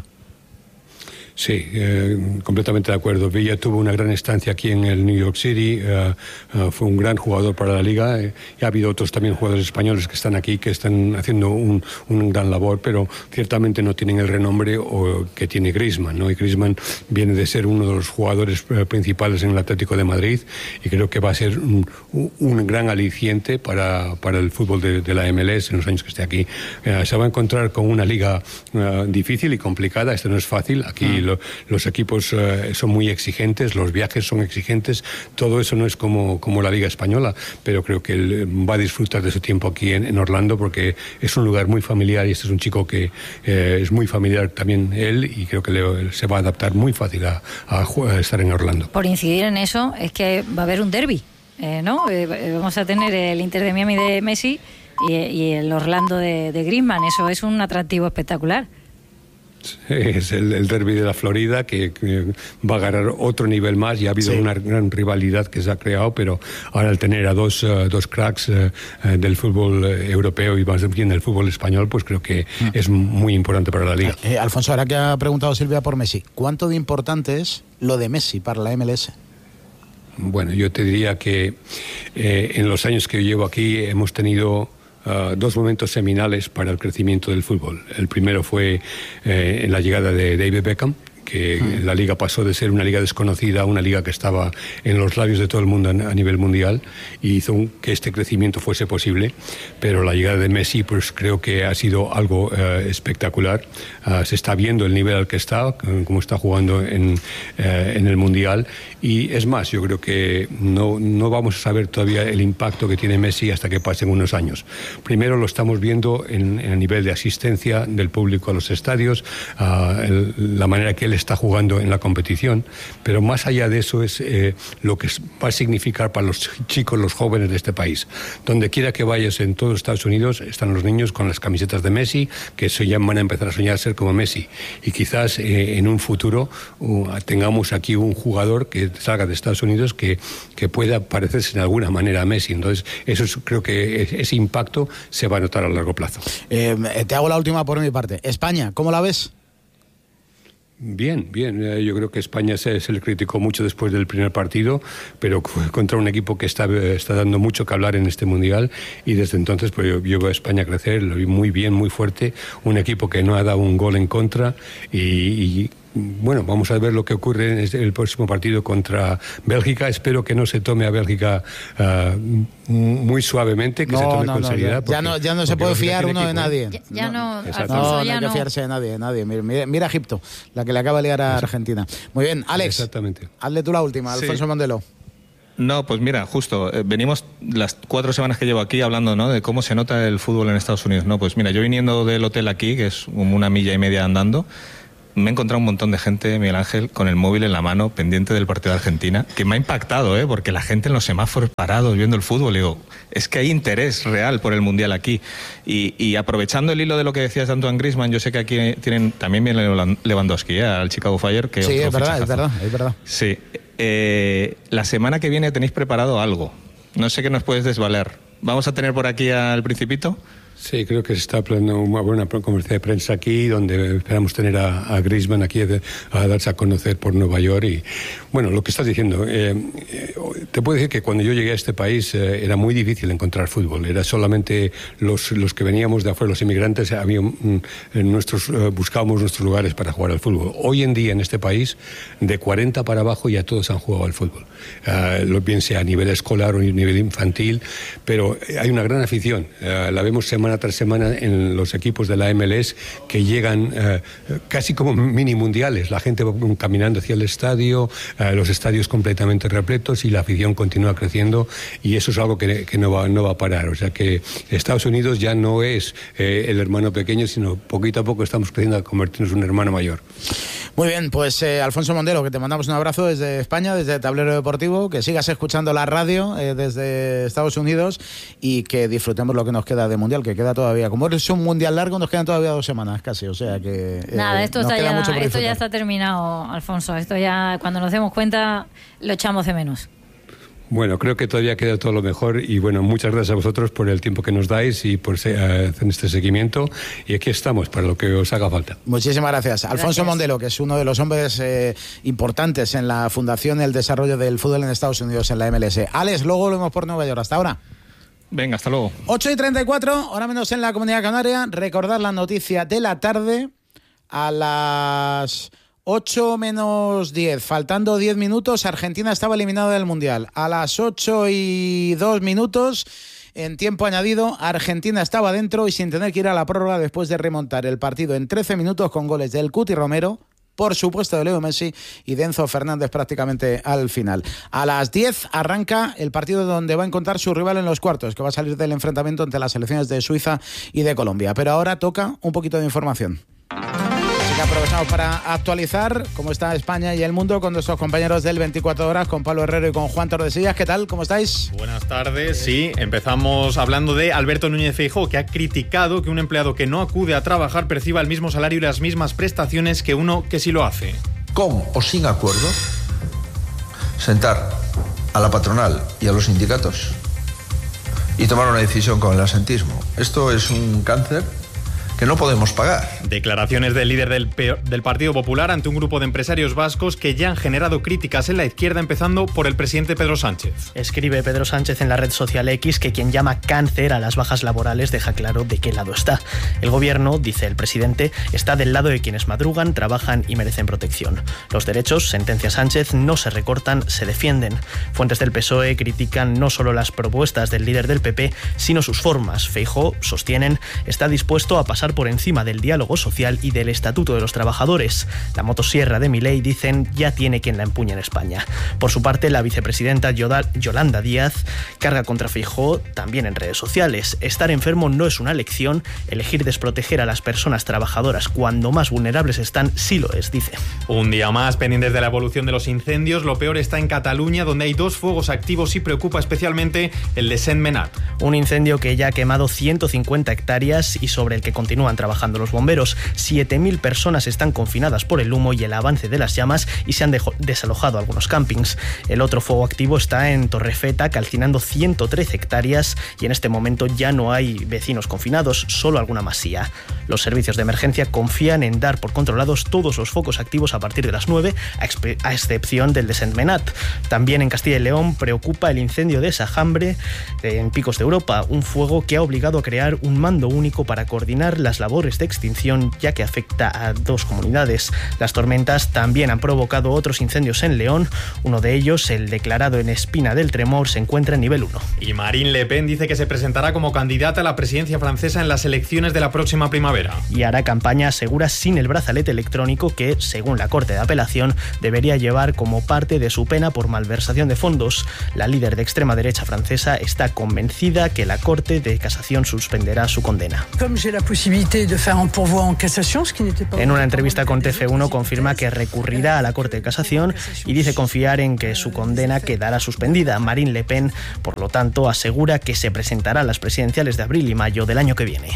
Sí, completamente de acuerdo. Villa tuvo una gran estancia aquí en el New York City, fue un gran jugador para la liga y ha habido otros también jugadores españoles que están aquí, que están haciendo un gran labor, pero ciertamente no tienen el renombre que tiene Griezmann, ¿no? Y Griezmann viene de ser uno de los jugadores principales en el Atlético de Madrid y creo que va a ser un gran aliciente para el fútbol de la MLS en los años que esté aquí. Se va a encontrar con una liga difícil y complicada, esto no es fácil, aquí los equipos son muy exigentes, los viajes son exigentes, todo eso no es como la Liga Española, pero creo que él va a disfrutar de su tiempo aquí en Orlando porque es un lugar muy familiar y este es un chico que es muy familiar también él y creo que se va a adaptar muy fácil a estar en Orlando. Por incidir en eso, es que va a haber un derbi, ¿no? Vamos a tener el Inter de Miami de Messi y el Orlando de Griezmann, eso es un atractivo espectacular. Es el derbi de la Florida que va a ganar otro nivel más y ha habido una gran rivalidad que se ha creado, pero ahora al tener a dos cracks del fútbol europeo y más bien del fútbol español, pues creo que es muy importante para la liga. Alfonso, ahora que ha preguntado Silvia por Messi, ¿cuánto de importante es lo de Messi para la MLS? Bueno, yo te diría que en los años que yo llevo aquí hemos tenido 2 momentos seminales para el crecimiento del fútbol. El primero fue en la llegada de David Beckham, que la liga pasó de ser una liga desconocida a una liga que estaba en los labios de todo el mundo a nivel mundial y hizo que este crecimiento fuese posible, pero la llegada de Messi pues creo que ha sido algo espectacular. Se está viendo el nivel al que está, cómo está jugando en el mundial y es más, yo creo que no vamos a saber todavía el impacto que tiene Messi hasta que pasen unos años. Primero lo estamos viendo en el nivel de asistencia del público a los estadios, la manera que él está jugando en la competición, pero más allá de eso es lo que va a significar para los chicos, los jóvenes de este país. Donde quiera que vayas en todos Estados Unidos están los niños con las camisetas de Messi, que eso ya van a empezar a soñar ser como Messi. Y quizás en un futuro tengamos aquí un jugador que salga de Estados Unidos que pueda parecerse en alguna manera a Messi. Entonces, creo que ese impacto se va a notar a largo plazo. Te hago la última por mi parte. España, ¿cómo la ves? Bien. Yo creo que España se le criticó mucho después del primer partido, pero contra un equipo que está dando mucho que hablar en este Mundial y desde entonces pues yo veo a España crecer, lo vi muy bien, muy fuerte, un equipo que no ha dado un gol en contra y bueno, vamos a ver lo que ocurre en el próximo partido contra Bélgica. Espero que no se tome a Bélgica muy suavemente, que se tome con seriedad. Ya no se puede fiar uno de nadie. No hay que fiarse de nadie. Mira Egipto, la que le acaba de liar a Argentina. Muy bien, Alex, exactamente. Hazle tú la última, Alfonso Mondelo. No, pues mira, justo, venimos las 4 semanas que llevo aquí hablando, ¿no?, de cómo se nota el fútbol en Estados Unidos, ¿no? Pues mira, yo viniendo del hotel aquí, que es como 1,5 millas andando, me he encontrado un montón de gente, Miguel Ángel, con el móvil en la mano, pendiente del partido de Argentina, que me ha impactado, porque la gente en los semáforos parados viendo el fútbol, digo, es que hay interés real por el Mundial aquí. Y aprovechando el hilo de lo que decías de Antoine Griezmann, yo sé que aquí tienen también viene Lewandowski, al Chicago Fire. Que sí, es verdad. Sí. La semana que viene tenéis preparado algo. No sé qué nos puedes desvaler. ¿Vamos a tener por aquí al Principito? Sí, creo que se está planeando una buena conferencia de prensa aquí, donde esperamos tener a Griezmann aquí a darse a conocer por Nueva York. Y bueno, lo que estás diciendo, te puedo decir que cuando yo llegué a este país era muy difícil encontrar fútbol. Era solamente los que veníamos de afuera, los inmigrantes, buscábamos nuestros lugares para jugar al fútbol. Hoy en día en este país, de 40 para abajo ya todos han jugado al fútbol. Bien sea a nivel escolar o a nivel infantil, pero hay una gran afición. La vemos semana tras semana en los equipos de la MLS, que llegan casi como mini mundiales. La gente va caminando hacia el estadio, los estadios completamente repletos, y la afición continúa creciendo, y eso es algo que no va a parar. O sea que Estados Unidos ya no es el hermano pequeño, sino poquito a poco estamos creciendo a convertirnos en un hermano mayor. Muy bien, pues Alfonso Mondelo, que te mandamos un abrazo desde España, desde Tablero Deportivo, que sigas escuchando la radio desde Estados Unidos, y que disfrutemos lo que nos queda de Mundial, que queda todavía. Como es un Mundial largo, nos quedan todavía 2 semanas casi, o sea que nada, esto ya está terminado, Alfonso. Esto ya, cuando nos demos cuenta, lo echamos de menos. Bueno, creo que todavía queda todo lo mejor, y bueno, muchas gracias a vosotros por el tiempo que nos dais y por hacer este seguimiento, y aquí estamos para lo que os haga falta. Muchísimas gracias. Alfonso Mondelo, que es uno de los hombres importantes en la fundación y el desarrollo del fútbol en Estados Unidos, en la MLS. Alex, luego volvemos por Nueva York. Hasta ahora. Venga, hasta luego. 8:34, ahora menos en la Comunidad Canaria. Recordar la noticia de la tarde a las 8 menos 10, faltando 10 minutos, Argentina estaba eliminada del Mundial. A las 8:02, en tiempo añadido, Argentina estaba dentro y sin tener que ir a la prórroga después de remontar el partido en 13 minutos con goles del Cuti Romero, por supuesto de Leo Messi y de Enzo Fernández prácticamente al final. A las 10 arranca el partido donde va a encontrar su rival en los cuartos, que va a salir del enfrentamiento entre las selecciones de Suiza y de Colombia. Pero ahora toca un poquito de información. Así que aprovechamos para actualizar cómo está España y el mundo con nuestros compañeros del 24 Horas, con Pablo Herrero y con Juan Tordesillas. ¿Qué tal? ¿Cómo estáis? Buenas tardes. Sí, empezamos hablando de Alberto Núñez Feijóo, que ha criticado que un empleado que no acude a trabajar perciba el mismo salario y las mismas prestaciones que uno que sí lo hace. Con o sin acuerdo, sentar a la patronal y a los sindicatos y tomar una decisión con el asentismo. Esto es un cáncer que no podemos pagar. Declaraciones del líder del Partido Popular ante un grupo de empresarios vascos que ya han generado críticas en la izquierda, empezando por el presidente Pedro Sánchez. Escribe Pedro Sánchez en la red social X que quien llama cáncer a las bajas laborales deja claro de qué lado está. El gobierno, dice el presidente, está del lado de quienes madrugan, trabajan y merecen protección. Los derechos, sentencia Sánchez, no se recortan, se defienden. Fuentes del PSOE critican no solo las propuestas del líder del PP, sino sus formas. Feijóo, sostienen, está dispuesto a pasar por encima del diálogo social y del Estatuto de los Trabajadores. La motosierra de Milei, dicen, ya tiene quien la empuñe en España. Por su parte, la vicepresidenta Yolanda Díaz carga contra Feijóo también en redes sociales. Estar enfermo no es una elección, elegir desproteger a las personas trabajadoras cuando más vulnerables están sí lo es, dice. Un día más pendientes de la evolución de los incendios. Lo peor está en Cataluña, donde hay 2 fuegos activos y preocupa especialmente el de Sentmenat. Un incendio que ya ha quemado 150 hectáreas y sobre el que continúan trabajando los bomberos. 7.000 personas están confinadas por el humo y el avance de las llamas, y se han desalojado algunos campings. El otro fuego activo está en Torrefeta, calcinando 113 hectáreas, y en este momento ya no hay vecinos confinados, solo alguna masía. Los servicios de emergencia confían en dar por controlados todos los focos activos a partir de las 9, a excepción del de Sentmenat. También en Castilla y León preocupa el incendio de Sajambre, en Picos de Europa, un fuego que ha obligado a crear un mando único para coordinar las labores de extinción, ya que afecta a 2 comunidades. Las tormentas también han provocado otros incendios en León. Uno de ellos, el declarado en Espina del Tremor, se encuentra en nivel 1. Y Marine Le Pen dice que se presentará como candidata a la presidencia francesa en las elecciones de la próxima primavera. Y hará campaña, asegura, sin el brazalete electrónico que, según la Corte de Apelación, debería llevar como parte de su pena por malversación de fondos. La líder de extrema derecha francesa está convencida que la Corte de Casación suspenderá su condena. En una entrevista con TF1 confirma que recurrirá a la Corte de Casación y dice confiar en que su condena quedará suspendida. Marine Le Pen, por lo tanto, asegura que se presentará a las presidenciales de abril y mayo del año que viene.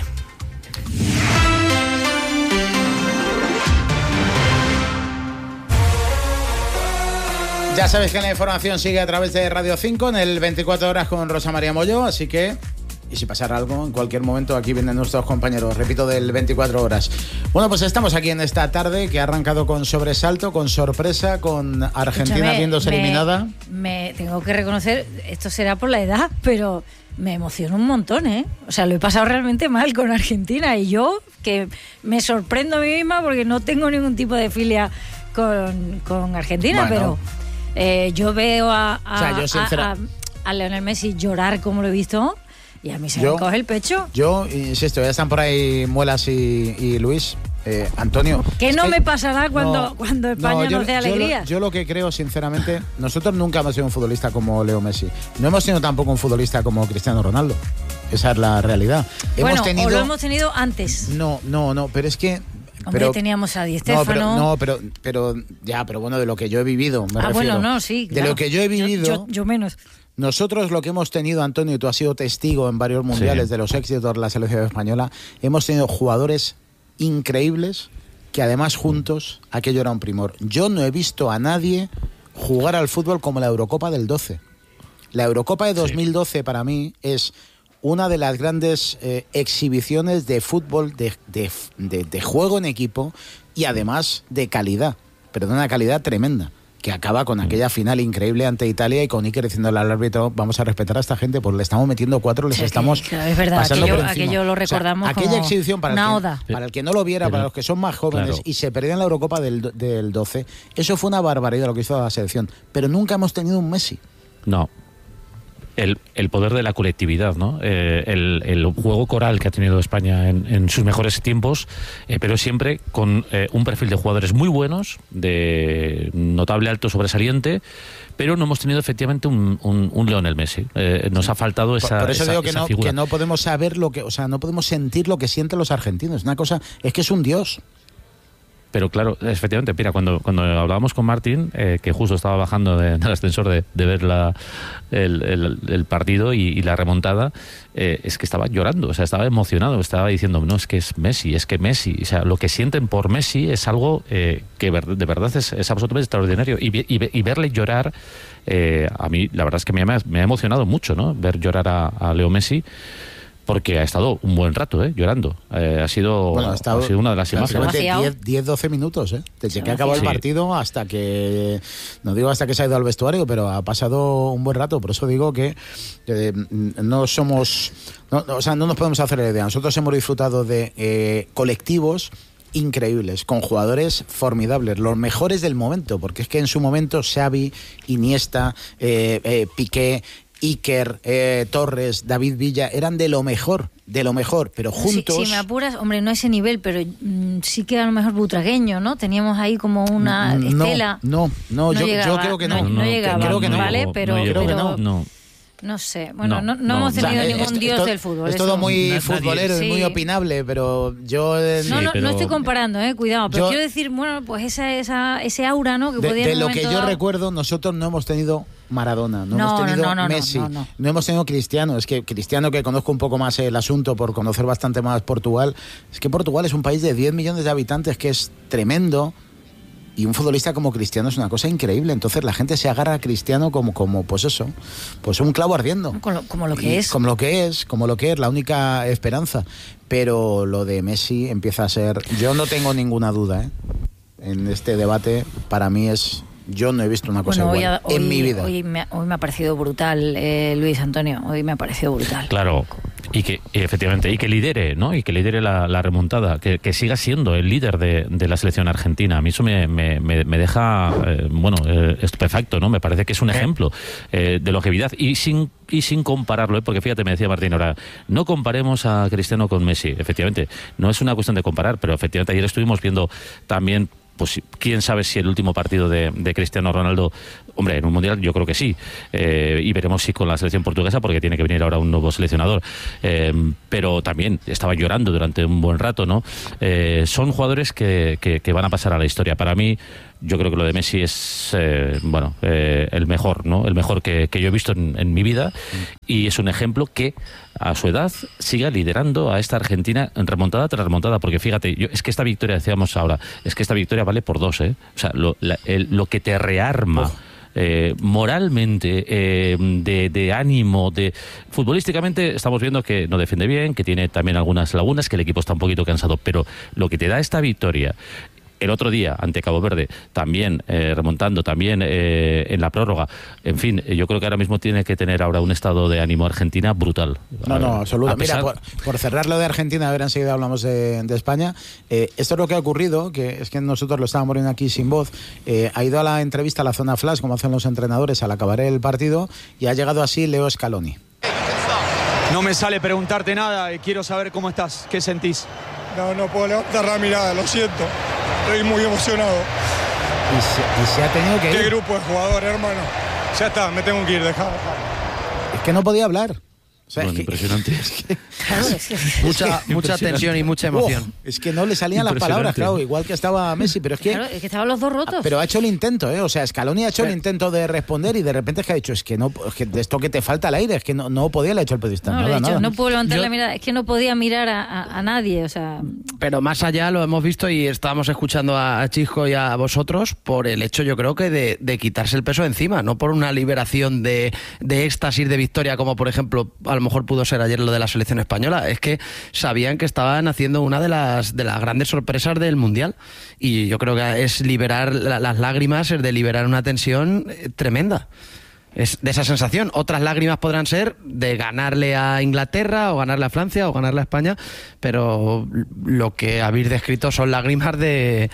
Ya sabéis que la información sigue a través de Radio 5 en el 24 horas con Rosa María Mollo, así que, y si pasara algo, en cualquier momento aquí vienen nuestros compañeros, repito, del 24 horas. Bueno, pues estamos aquí en esta tarde que ha arrancado con sobresalto, con sorpresa, con Argentina viéndose eliminada. Me tengo que reconocer, esto será por la edad, pero me emociona un montón, ¿eh? O sea, lo he pasado realmente mal con Argentina y yo que me sorprendo a mí misma porque no tengo ningún tipo de filia con Argentina, bueno, pero yo veo a Lionel Messi llorar como lo he visto y a mí se me coge el pecho. Yo insisto, ya están por ahí Muelas y Luis. Antonio, ¿qué no me pasará cuando España nos dé alegrías? Yo lo que creo, sinceramente, nosotros nunca hemos sido un futbolista como Leo Messi. No hemos sido tampoco un futbolista como Cristiano Ronaldo. Esa es la realidad. Bueno, o lo hemos tenido antes. No, pero es que... Hombre, teníamos a Di Stéfano. Pero bueno, de lo que yo he vivido, me refiero. Bueno, no, sí, claro. De lo que yo he vivido... Yo menos. Nosotros lo que hemos tenido, Antonio, y tú has sido testigo en varios mundiales de los éxitos de la selección española, hemos tenido jugadores increíbles que además juntos aquello era un primor. Yo no he visto a nadie jugar al fútbol como la Eurocopa del 12. La Eurocopa de 2012 para mí es una de las grandes exhibiciones de fútbol, de juego en equipo y además de calidad, pero de una calidad tremenda, que acaba con aquella final increíble ante Italia y con Iker diciéndole al árbitro, vamos a respetar a esta gente porque le estamos metiendo 4, les estamos es verdad, pasando por encima. aquello lo recordamos, o sea, aquella exhibición para el que no lo viera, para los que son más jóvenes, claro, y se perdían la Eurocopa del 12, eso fue una barbaridad lo que hizo la selección, pero nunca hemos tenido un Messi. No. El poder de la colectividad, ¿no? El juego coral que ha tenido España en sus mejores tiempos, pero siempre con un perfil de jugadores muy buenos, de notable alto sobresaliente, pero no hemos tenido efectivamente un Lionel Messi. Nos ha faltado esa Por eso digo figura. Que no podemos saber no podemos sentir lo que sienten los argentinos. Una cosa es que es un dios. Pero claro, efectivamente, mira, cuando hablábamos con Martín, que justo estaba bajando del ascensor de ver el partido y la remontada, es que estaba llorando, o sea, estaba emocionado, estaba diciendo, no, es que Messi, o sea, lo que sienten por Messi es algo que de verdad es absolutamente extraordinario. Y verle llorar, a mí la verdad es que me ha emocionado mucho, ¿no? Ver llorar a Leo Messi, porque ha estado un buen rato llorando. Ha sido una de las imágenes. 10-12 minutos, desde que acabó el partido hasta que, no digo hasta que se ha ido al vestuario, pero ha pasado un buen rato. Por eso digo que no nos podemos hacer la idea. Nosotros hemos disfrutado de colectivos increíbles, con jugadores formidables, los mejores del momento, porque es que en su momento Xavi, Iniesta, Piqué, Iker, Torres, David Villa eran de lo mejor, pero juntos... Si me apuras, hombre, no a ese nivel, pero sí que a lo mejor butragueño, ¿no? Teníamos ahí como una estela. No, yo creo que no. No llegaba, creo que no. ¿vale? Pero no sé, bueno, no hemos tenido ningún dios del fútbol. Es todo muy futbolero, es muy opinable, pero yo... No estoy comparando, cuidado, pero quiero decir, bueno, pues ese aura, ¿no? Que podía de lo que yo recuerdo, nosotros no hemos tenido Maradona, no hemos tenido Messi, no hemos tenido Cristiano. Es que Cristiano, que conozco un poco más el asunto por conocer bastante más Portugal, es que Portugal es un país de 10 millones de habitantes que es tremendo. Y un futbolista como Cristiano es una cosa increíble. Entonces la gente se agarra a Cristiano como pues eso, pues un clavo ardiendo. Como lo que es. Como lo que es, la única esperanza. Pero lo de Messi empieza a ser... Yo no tengo ninguna duda, en este debate, para mí es... Yo no he visto una cosa igual en mi vida. Hoy me ha parecido brutal, Luis Antonio. Hoy me ha parecido brutal. Claro. Y que efectivamente, y que lidere, ¿no? Y que lidere la remontada, que siga siendo el líder de la selección argentina. A mí eso me deja estupefacto, ¿no? Me parece que es un ejemplo de longevidad y sin compararlo, porque fíjate, me decía Martín ahora, no comparemos a Cristiano con Messi. Efectivamente, no es una cuestión de comparar, pero efectivamente ayer estuvimos viendo también, pues quién sabe si el último partido de Cristiano Ronaldo, hombre, en un mundial yo creo que sí, y veremos si con la selección portuguesa, porque tiene que venir ahora un nuevo seleccionador, pero también estaba llorando durante un buen rato, ¿no? Son jugadores que van a pasar a la historia. Para mí, yo creo que lo de Messi es el mejor, ¿no? El mejor que yo he visto en mi vida, y es un ejemplo que a su edad siga liderando a esta Argentina en remontada tras remontada, porque fíjate, es que esta victoria, decíamos ahora, es que esta victoria vale por 2, ¿eh? O sea, lo que te rearma moralmente, de ánimo, futbolísticamente estamos viendo que no defiende bien, que tiene también algunas lagunas, que el equipo está un poquito cansado, pero lo que te da esta victoria el otro día ante Cabo Verde, también remontando, también en la prórroga, en fin, yo creo que ahora mismo tiene que tener ahora un estado de ánimo Argentina brutal. No, absolutamente. Mira, por cerrar lo de Argentina, a ver, enseguida hablamos de España. Esto es lo que ha ocurrido, que es que nosotros lo estábamos viendo aquí sin voz. Ha ido a la entrevista a la zona flash, como hacen los entrenadores, al acabar el partido, y ha llegado así Leo Scaloni. No me sale preguntarte nada, quiero saber cómo estás, qué sentís. No puedo levantar la mirada, lo siento. Estoy muy emocionado. Y se ha tenido que ir. ¿Qué grupo de jugadores, hermano? Ya está, me tengo que ir, dejá. Es que no podía hablar. O sea, impresionante. Mucha tensión y mucha emoción. Es que no le salían las palabras, claro, igual que estaba Messi, pero es que... Claro, es que estaban los dos rotos. Pero ha hecho el intento, o sea, Scaloni ha hecho el intento de responder, y de repente es que ha dicho, es que de esto que te falta el aire, es que no podía, le ha hecho el periodista. Nada. No puedo levantar la mirada, es que no podía mirar a nadie, o sea... Pero más allá lo hemos visto y estábamos escuchando a Chisco y a vosotros por el hecho, yo creo que de quitarse el peso de encima, no por una liberación de éxtasis, de victoria, como por ejemplo a lo mejor pudo ser ayer lo de la selección española. Es que sabían que estaban haciendo una de las grandes sorpresas del Mundial, y yo creo que es liberar las lágrimas, es de liberar una tensión tremenda. Es de esa sensación. Otras lágrimas podrán ser de ganarle a Inglaterra, o ganarle a Francia, o ganarle a España, pero lo que habéis descrito son lágrimas de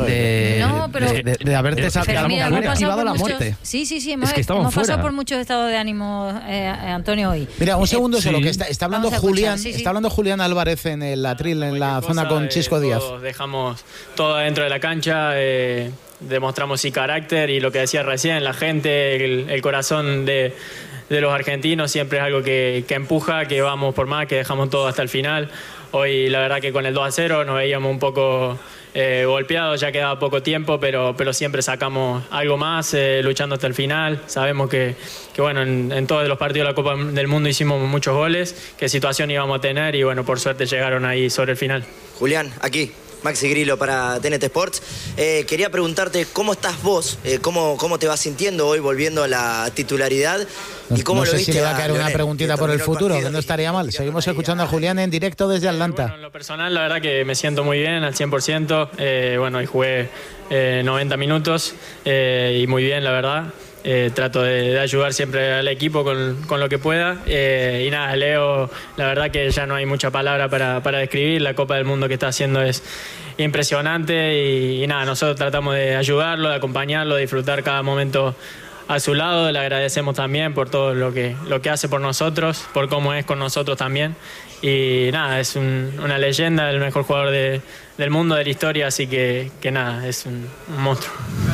haberte esquivado la muerte. Sí, hemos pasado por muchos estados de ánimo, Antonio, hoy. Mira, un segundo solo, que está hablando Julián, está hablando Julián Álvarez en el atril, en la zona con Chisco Díaz. Dejamos todo adentro de la cancha, demostramos sí carácter, y lo que decía recién, la gente, el corazón de los argentinos siempre es algo que empuja, que vamos por más, que dejamos todo hasta el final. Hoy la verdad que con el 2-0 nos veíamos un poco golpeados, ya quedaba poco tiempo, pero siempre sacamos algo más, luchando hasta el final. Sabemos que bueno, en todos los partidos de la Copa del Mundo hicimos muchos goles, qué situación íbamos a tener, y bueno, por suerte llegaron ahí sobre el final. Julián, aquí Maxi Grillo para TNT Sports. Quería preguntarte cómo estás vos, cómo te vas sintiendo hoy volviendo a la titularidad, y cómo no lo sé viste. Si le va a caer una preguntita por el futuro, que no estaría mal. Seguimos escuchando a Julián en directo desde Atlanta. Bueno, en lo personal, la verdad que me siento muy bien, al 100%. Bueno, hoy jugué 90 minutos y muy bien, la verdad. Trato de ayudar siempre al equipo con lo que pueda, y nada, Leo, la verdad que ya no hay mucha palabra para describir. La Copa del Mundo que está haciendo es impresionante, y nada, nosotros tratamos de ayudarlo, de acompañarlo, de disfrutar cada momento a su lado. Le agradecemos también por todo lo que hace por nosotros, por cómo es con nosotros también, y nada, es una leyenda, el mejor jugador del mundo, de la historia, así que nada, es un monstruo.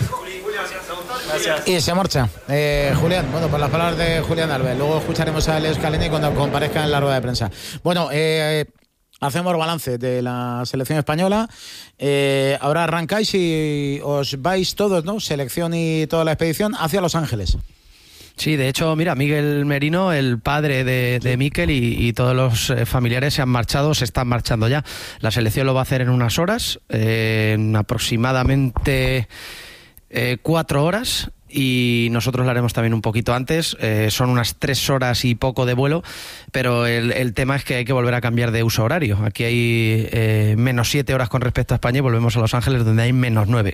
Gracias. Y se marcha Julián, bueno, por las palabras de Julián Álvarez. Luego escucharemos a Leo Scaloni cuando comparezca en la rueda de prensa. Bueno, hacemos balance de la selección española. Ahora arrancáis y os vais todos, ¿no? Selección y toda la expedición hacia Los Ángeles. Sí, de hecho, mira, Miguel Merino, el padre de Mikel, y todos los familiares se están marchando ya. La selección lo va a hacer en unas horas, en aproximadamente 4 horas, y nosotros lo haremos también un poquito antes. Son unas 3 horas y poco de vuelo, pero el tema es que hay que volver a cambiar de uso horario. Aquí hay menos 7 horas con respecto a España, y volvemos a Los Ángeles, donde hay menos 9.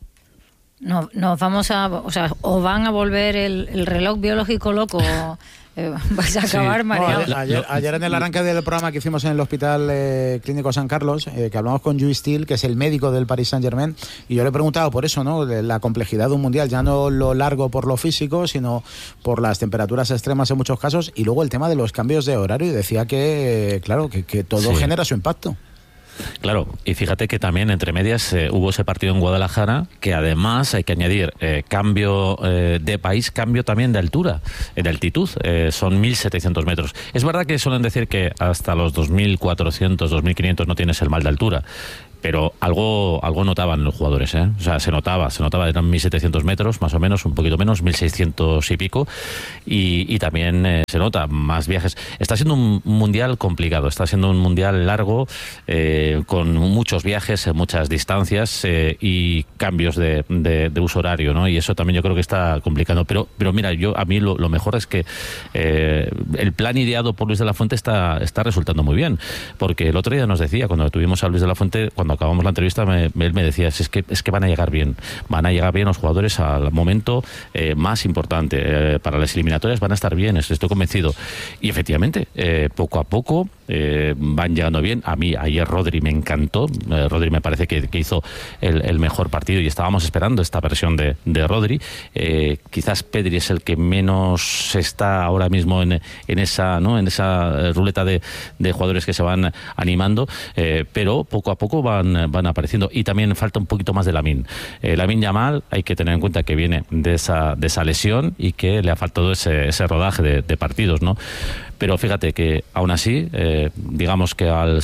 Nos vamos o van a volver el reloj biológico loco vais a acabar mareados. Ayer en el arranque del programa que hicimos en el Hospital Clínico San Carlos, que hablamos con Lluís Til, que es el médico del Paris Saint-Germain, y yo le he preguntado por eso, ¿no? De la complejidad de un mundial, ya no lo largo por lo físico, sino por las temperaturas extremas en muchos casos, y luego el tema de los cambios de horario, y decía que, claro, que todo genera su impacto. Claro, y fíjate que también entre medias hubo ese partido en Guadalajara, que además hay que añadir cambio de país, cambio también de altura, de altitud, son 1.700 metros. Es verdad que suelen decir que hasta los 2.400, 2.500 no tienes el mal de altura, pero algo notaban los jugadores, ¿eh? O sea, se notaba, eran 1.700 metros, más o menos, un poquito menos, 1.600 y pico, y también se nota más viajes. Está siendo un mundial complicado, está siendo un mundial largo, con muchos viajes, muchas distancias y cambios de uso horario, ¿no? Y eso también yo creo que está complicando. Pero mira, a mí lo mejor es que el plan ideado por Luis de la Fuente está resultando muy bien, porque el otro día nos decía, cuando tuvimos a Luis de la Fuente, cuando acabamos la entrevista, él me decía, es que van a llegar bien los jugadores al momento más importante, para las eliminatorias van a estar bien, estoy convencido. Y efectivamente, poco a poco van llegando bien. A mí ayer Rodri me encantó, Rodri me parece que hizo el mejor partido, y estábamos esperando esta versión de Rodri. Quizás Pedri es el que menos está ahora mismo en esa ruleta de jugadores que se van animando, pero poco a poco van apareciendo. Y también falta un poquito más de Lamine Yamal. Hay que tener en cuenta que viene de esa lesión y que le ha faltado ese rodaje de partidos, ¿no? Pero fíjate que aún así, digamos que al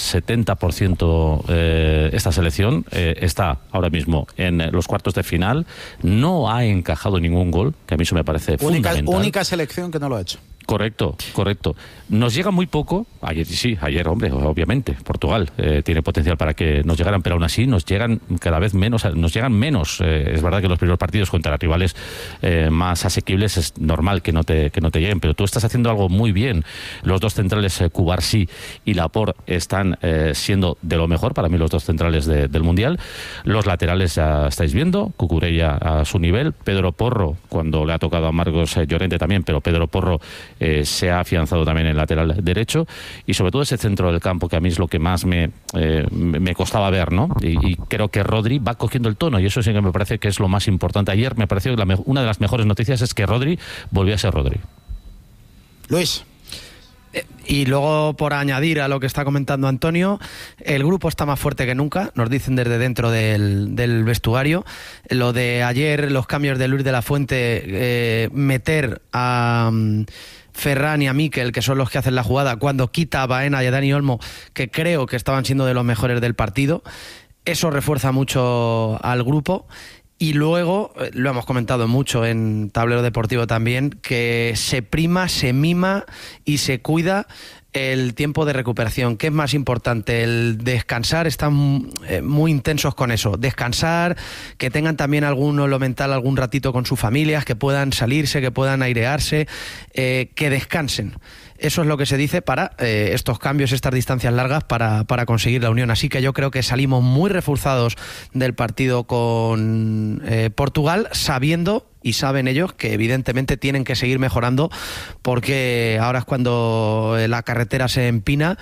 70% esta selección está ahora mismo en los cuartos de final, no ha encajado ningún gol, que a mí eso me parece fundamental. Única selección que no lo ha hecho. Correcto. Nos llega muy poco. Ayer, hombre, obviamente, Portugal tiene potencial para que nos llegaran, pero aún así nos llegan cada vez menos, es verdad que los primeros partidos contra rivales más asequibles es normal que no te lleguen, pero tú estás haciendo algo muy bien. Los dos centrales, Cubarsí y Laporte, están siendo de lo mejor, para mí los dos centrales del Mundial. Los laterales ya estáis viendo, Cucurella a su nivel, Pedro Porro, cuando le ha tocado a Marcos Llorente también, pero Pedro Porro se ha afianzado también en el lateral derecho, y sobre todo ese centro del campo, que a mí es lo que más me costaba ver, ¿no? Y creo que Rodri va cogiendo el tono, y eso sí que me parece que es lo más importante. Ayer me pareció que una de las mejores noticias es que Rodri volvió a ser Rodri. Luis. Y luego, por añadir a lo que está comentando Antonio, el grupo está más fuerte que nunca, nos dicen desde dentro del vestuario. Lo de ayer, los cambios de Luis de la Fuente, meter a Ferran y a Mikel, que son los que hacen la jugada, cuando quita a Baena y a Dani Olmo, que creo que estaban siendo de los mejores del partido, eso refuerza mucho al grupo. Y luego, lo hemos comentado mucho en Tablero Deportivo también, que se prima, se mima y se cuida el tiempo de recuperación. ¿Qué es más importante? El descansar, están muy intensos con eso. Descansar, que tengan también lo mental, algún ratito con sus familias, que puedan salirse, que puedan airearse, que descansen. Eso es lo que se dice para estos cambios, estas distancias largas, para conseguir la unión. Así que yo creo que salimos muy reforzados del partido con Portugal, sabiendo, y saben ellos, que evidentemente tienen que seguir mejorando, porque ahora es cuando la carretera se empina,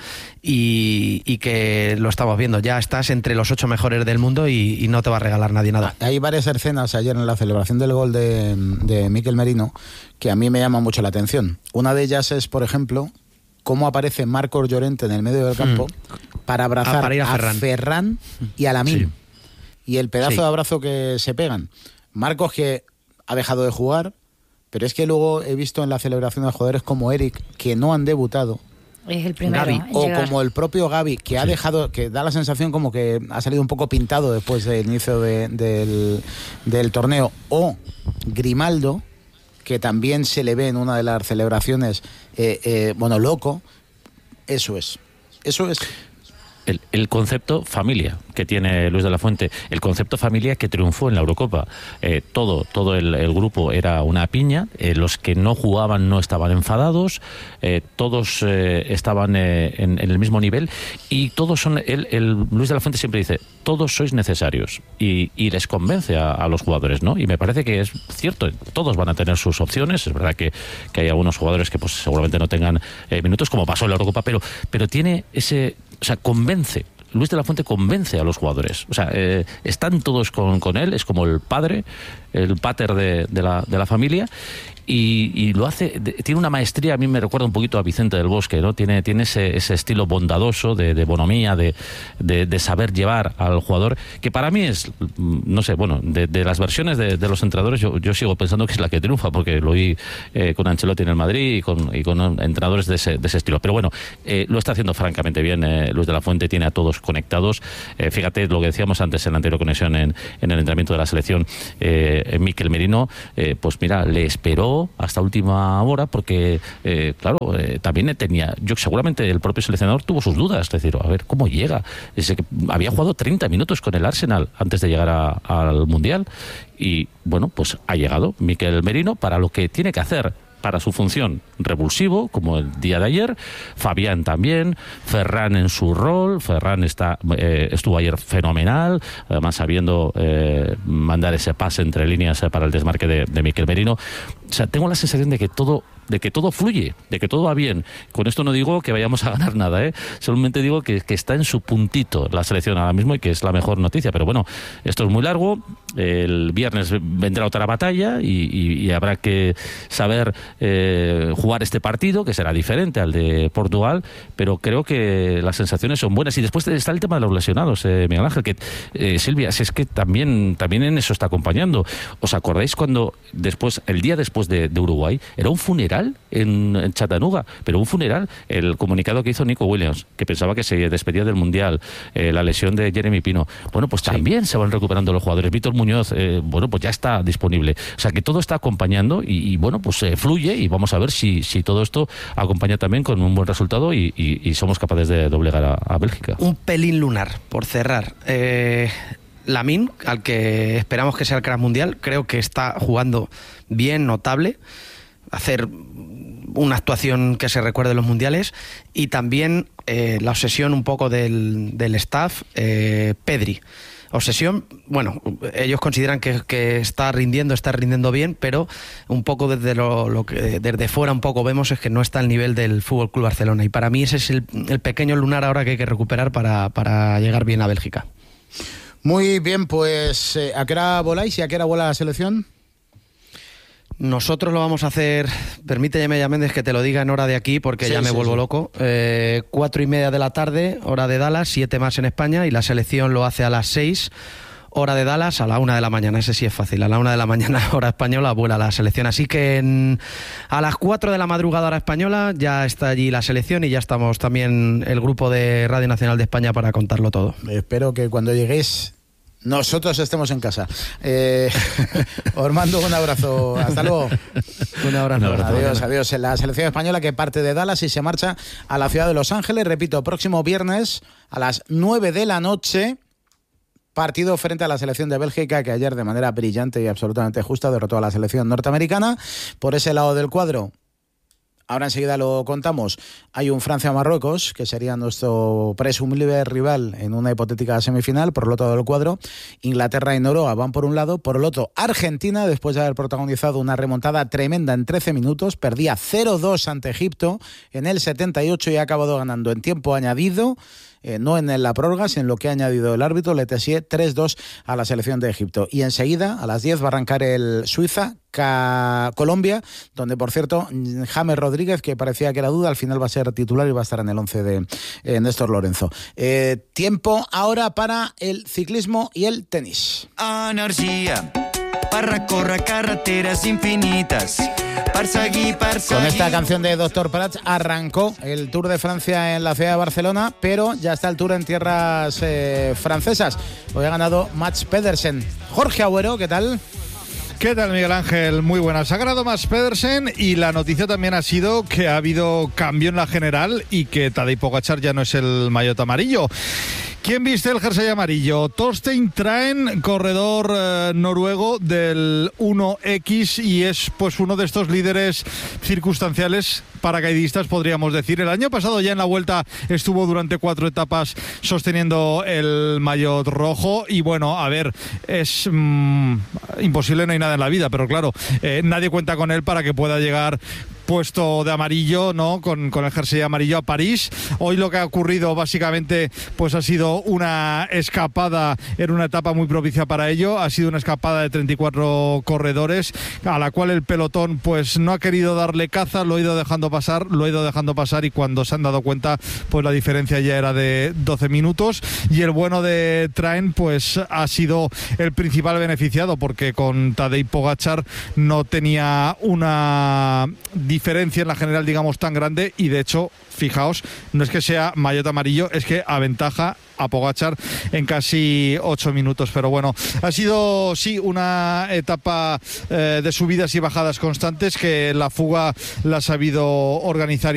y que lo estamos viendo. Ya estás entre los 8 mejores del mundo y no te va a regalar nadie nada. Hay varias escenas ayer en la celebración del gol de Mikel Merino que a mí me llaman mucho la atención. Una de ellas es, por ejemplo, cómo aparece Marcos Llorente en el medio del campo para abrazar para ir a Ferran y a Lamine. Sí. Y el pedazo de abrazo que se pegan. Marcos, que ha dejado de jugar, pero es que luego he visto en la celebración de jugadores como Eric, que no han debutado, es el primero Gavi, o como el propio Gavi, que ha dejado, que da la sensación como que ha salido un poco pintado después del inicio del torneo, o Grimaldo, que también se le ve en una de las celebraciones loco. Eso es. el concepto familia que tiene Luis de la Fuente, el concepto familia que triunfó en la Eurocopa. Todo el grupo era una piña, los que no jugaban no estaban enfadados, todos estaban en el mismo nivel, y todos son, Luis de la Fuente siempre dice, todos sois necesarios, y les convence a los jugadores, ¿no? Y me parece que es cierto, todos van a tener sus opciones. Es verdad que hay algunos jugadores que pues seguramente no tengan minutos, como pasó en la Eurocopa, pero tiene ese... O sea, Luis de la Fuente convence a los jugadores. O sea, están todos con él, es como el padre, el pater de la familia, y lo hace, tiene una maestría. A mí me recuerda un poquito a Vicente del Bosque, ¿no? Tiene ese estilo bondadoso, de bonomía, de saber llevar al jugador, que para mí es, no sé, bueno, de las versiones de los entrenadores, yo sigo pensando que es la que triunfa, porque lo vi con Ancelotti en el Madrid y con entrenadores de ese estilo. Pero bueno, lo está haciendo francamente bien Luis de la Fuente, tiene a todos conectados. Fíjate lo que decíamos antes en la anterior conexión en el entrenamiento de la selección, Mikel Merino, pues mira, le esperó hasta última hora, porque también seguramente el propio seleccionador tuvo sus dudas, es decir, a ver cómo llega. Había jugado 30 minutos con el Arsenal antes de llegar al Mundial, y bueno, pues ha llegado Mikel Merino para lo que tiene que hacer, para su función, revulsivo, como el día de ayer. Fabián también, Ferran en su rol. Ferran estuvo ayer fenomenal, además sabiendo mandar ese pase entre líneas para el desmarque de Mikel Merino. O sea, tengo la sensación de que todo fluye, de que todo va bien. Con esto no digo que vayamos a ganar nada, solamente digo que está en su puntito la selección ahora mismo, y que es la mejor noticia. Pero bueno, esto es muy largo. El viernes vendrá otra batalla, y habrá que saber jugar este partido, que será diferente al de Portugal, pero creo que las sensaciones son buenas. Y después está el tema de los lesionados, Miguel Ángel, que Silvia, si es que también en eso está acompañando. ¿Os acordáis cuando el día después de Uruguay era un funeral en Chattanooga? Pero un funeral, el comunicado que hizo Nico Williams, que pensaba que se despedía del Mundial, la lesión de Jeremy Pino, bueno, pues también se van recuperando los jugadores. Víctor Muñoz, pues ya está disponible. O sea, que todo está acompañando, y bueno, pues fluye, y vamos a ver si todo esto acompaña también con un buen resultado, y somos capaces de doblegar a Bélgica. Un pelín lunar, por cerrar. Lamine, al que esperamos que sea el crack mundial, creo que está jugando bien, notable, hacer una actuación que se recuerde en los mundiales, y también la obsesión un poco del staff, Pedri. Obsesión, bueno, ellos consideran que está rindiendo bien, pero un poco desde lo que desde fuera un poco vemos es que no está al nivel del FC Barcelona, y para mí ese es el pequeño lunar ahora que hay que recuperar para llegar bien a Bélgica. Muy bien, pues ¿a qué hora voláis y a qué hora vuela la selección? Nosotros lo vamos a hacer, permíteme, Méndez, que te lo diga en hora de aquí, porque ya me vuelvo loco. 4:30 de la tarde, hora de Dallas, 7 más en España, y la selección lo hace a las 6, hora de Dallas, a la 1 de la mañana. Ese sí es fácil, a la 1 de la mañana, hora española, vuela la selección. Así que a las 4 de la madrugada, hora española, ya está allí la selección, y ya estamos también el grupo de Radio Nacional de España para contarlo todo. Espero que cuando lleguéis nosotros estemos en casa. Os mando un abrazo. Hasta luego. Un abrazo. Adiós. La selección española que parte de Dallas y se marcha a la ciudad de Los Ángeles. Repito, próximo viernes a las 9 de la noche. Partido frente a la selección de Bélgica, que ayer de manera brillante y absolutamente justa derrotó a la selección norteamericana. Por ese lado del cuadro, ahora enseguida lo contamos, hay un Francia-Marruecos, que sería nuestro presumible rival en una hipotética semifinal. Por el otro lado del cuadro, Inglaterra y Noruega van por un lado. Por el otro, Argentina, después de haber protagonizado una remontada tremenda en 13 minutos, perdía 0-2 ante Egipto en el 78 y ha acabado ganando en tiempo añadido. No en la prórroga, sino en lo que ha añadido el árbitro, Le Tessier, 3-2 a la selección de Egipto. Y enseguida, a las 10, va a arrancar el Suiza-Colombia, donde, por cierto, James Rodríguez, que parecía que era duda, al final va a ser titular y va a estar en el 11 de Néstor Lorenzo. Tiempo ahora para el ciclismo y el tenis. Energia per recórrer carreteres infinites. Con esta canción de Dr. Prats arrancó el Tour de Francia en la ciudad de Barcelona, pero ya está el Tour en tierras francesas. Hoy ha ganado Mats Pedersen. Jorge Agüero, ¿qué tal? ¿Qué tal, Miguel Ángel? Muy buenas. Ha ganado Mads Pedersen y la noticia también ha sido que ha habido cambio en la general y que Tadej Pogačar ya no es el maillot amarillo. ¿Quién viste el jersey amarillo? Torstein Traen, corredor noruego del 1X, y es pues uno de estos líderes circunstanciales, paracaidistas podríamos decir. El año pasado ya en la Vuelta estuvo durante 4 etapas sosteniendo el maillot rojo y bueno, a ver, es imposible, no hay nada en la vida, pero claro, nadie cuenta con él para que pueda llegar puesto de amarillo, ¿no? Con el jersey amarillo a París. Hoy lo que ha ocurrido básicamente pues ha sido una escapada en una etapa muy propicia para ello. Ha sido una escapada de 34 corredores a la cual el pelotón pues no ha querido darle caza, lo ha ido dejando pasar y cuando se han dado cuenta pues la diferencia ya era de 12 minutos y el bueno de Traen pues ha sido el principal beneficiado porque con Tadej Pogačar no tenía una diferencia en la general, digamos, tan grande y de hecho, fijaos, no es que sea maillot amarillo, es que aventaja a Pogačar en casi 8 minutos, pero bueno, ha sido sí una etapa de subidas y bajadas constantes que la fuga la ha sabido organizar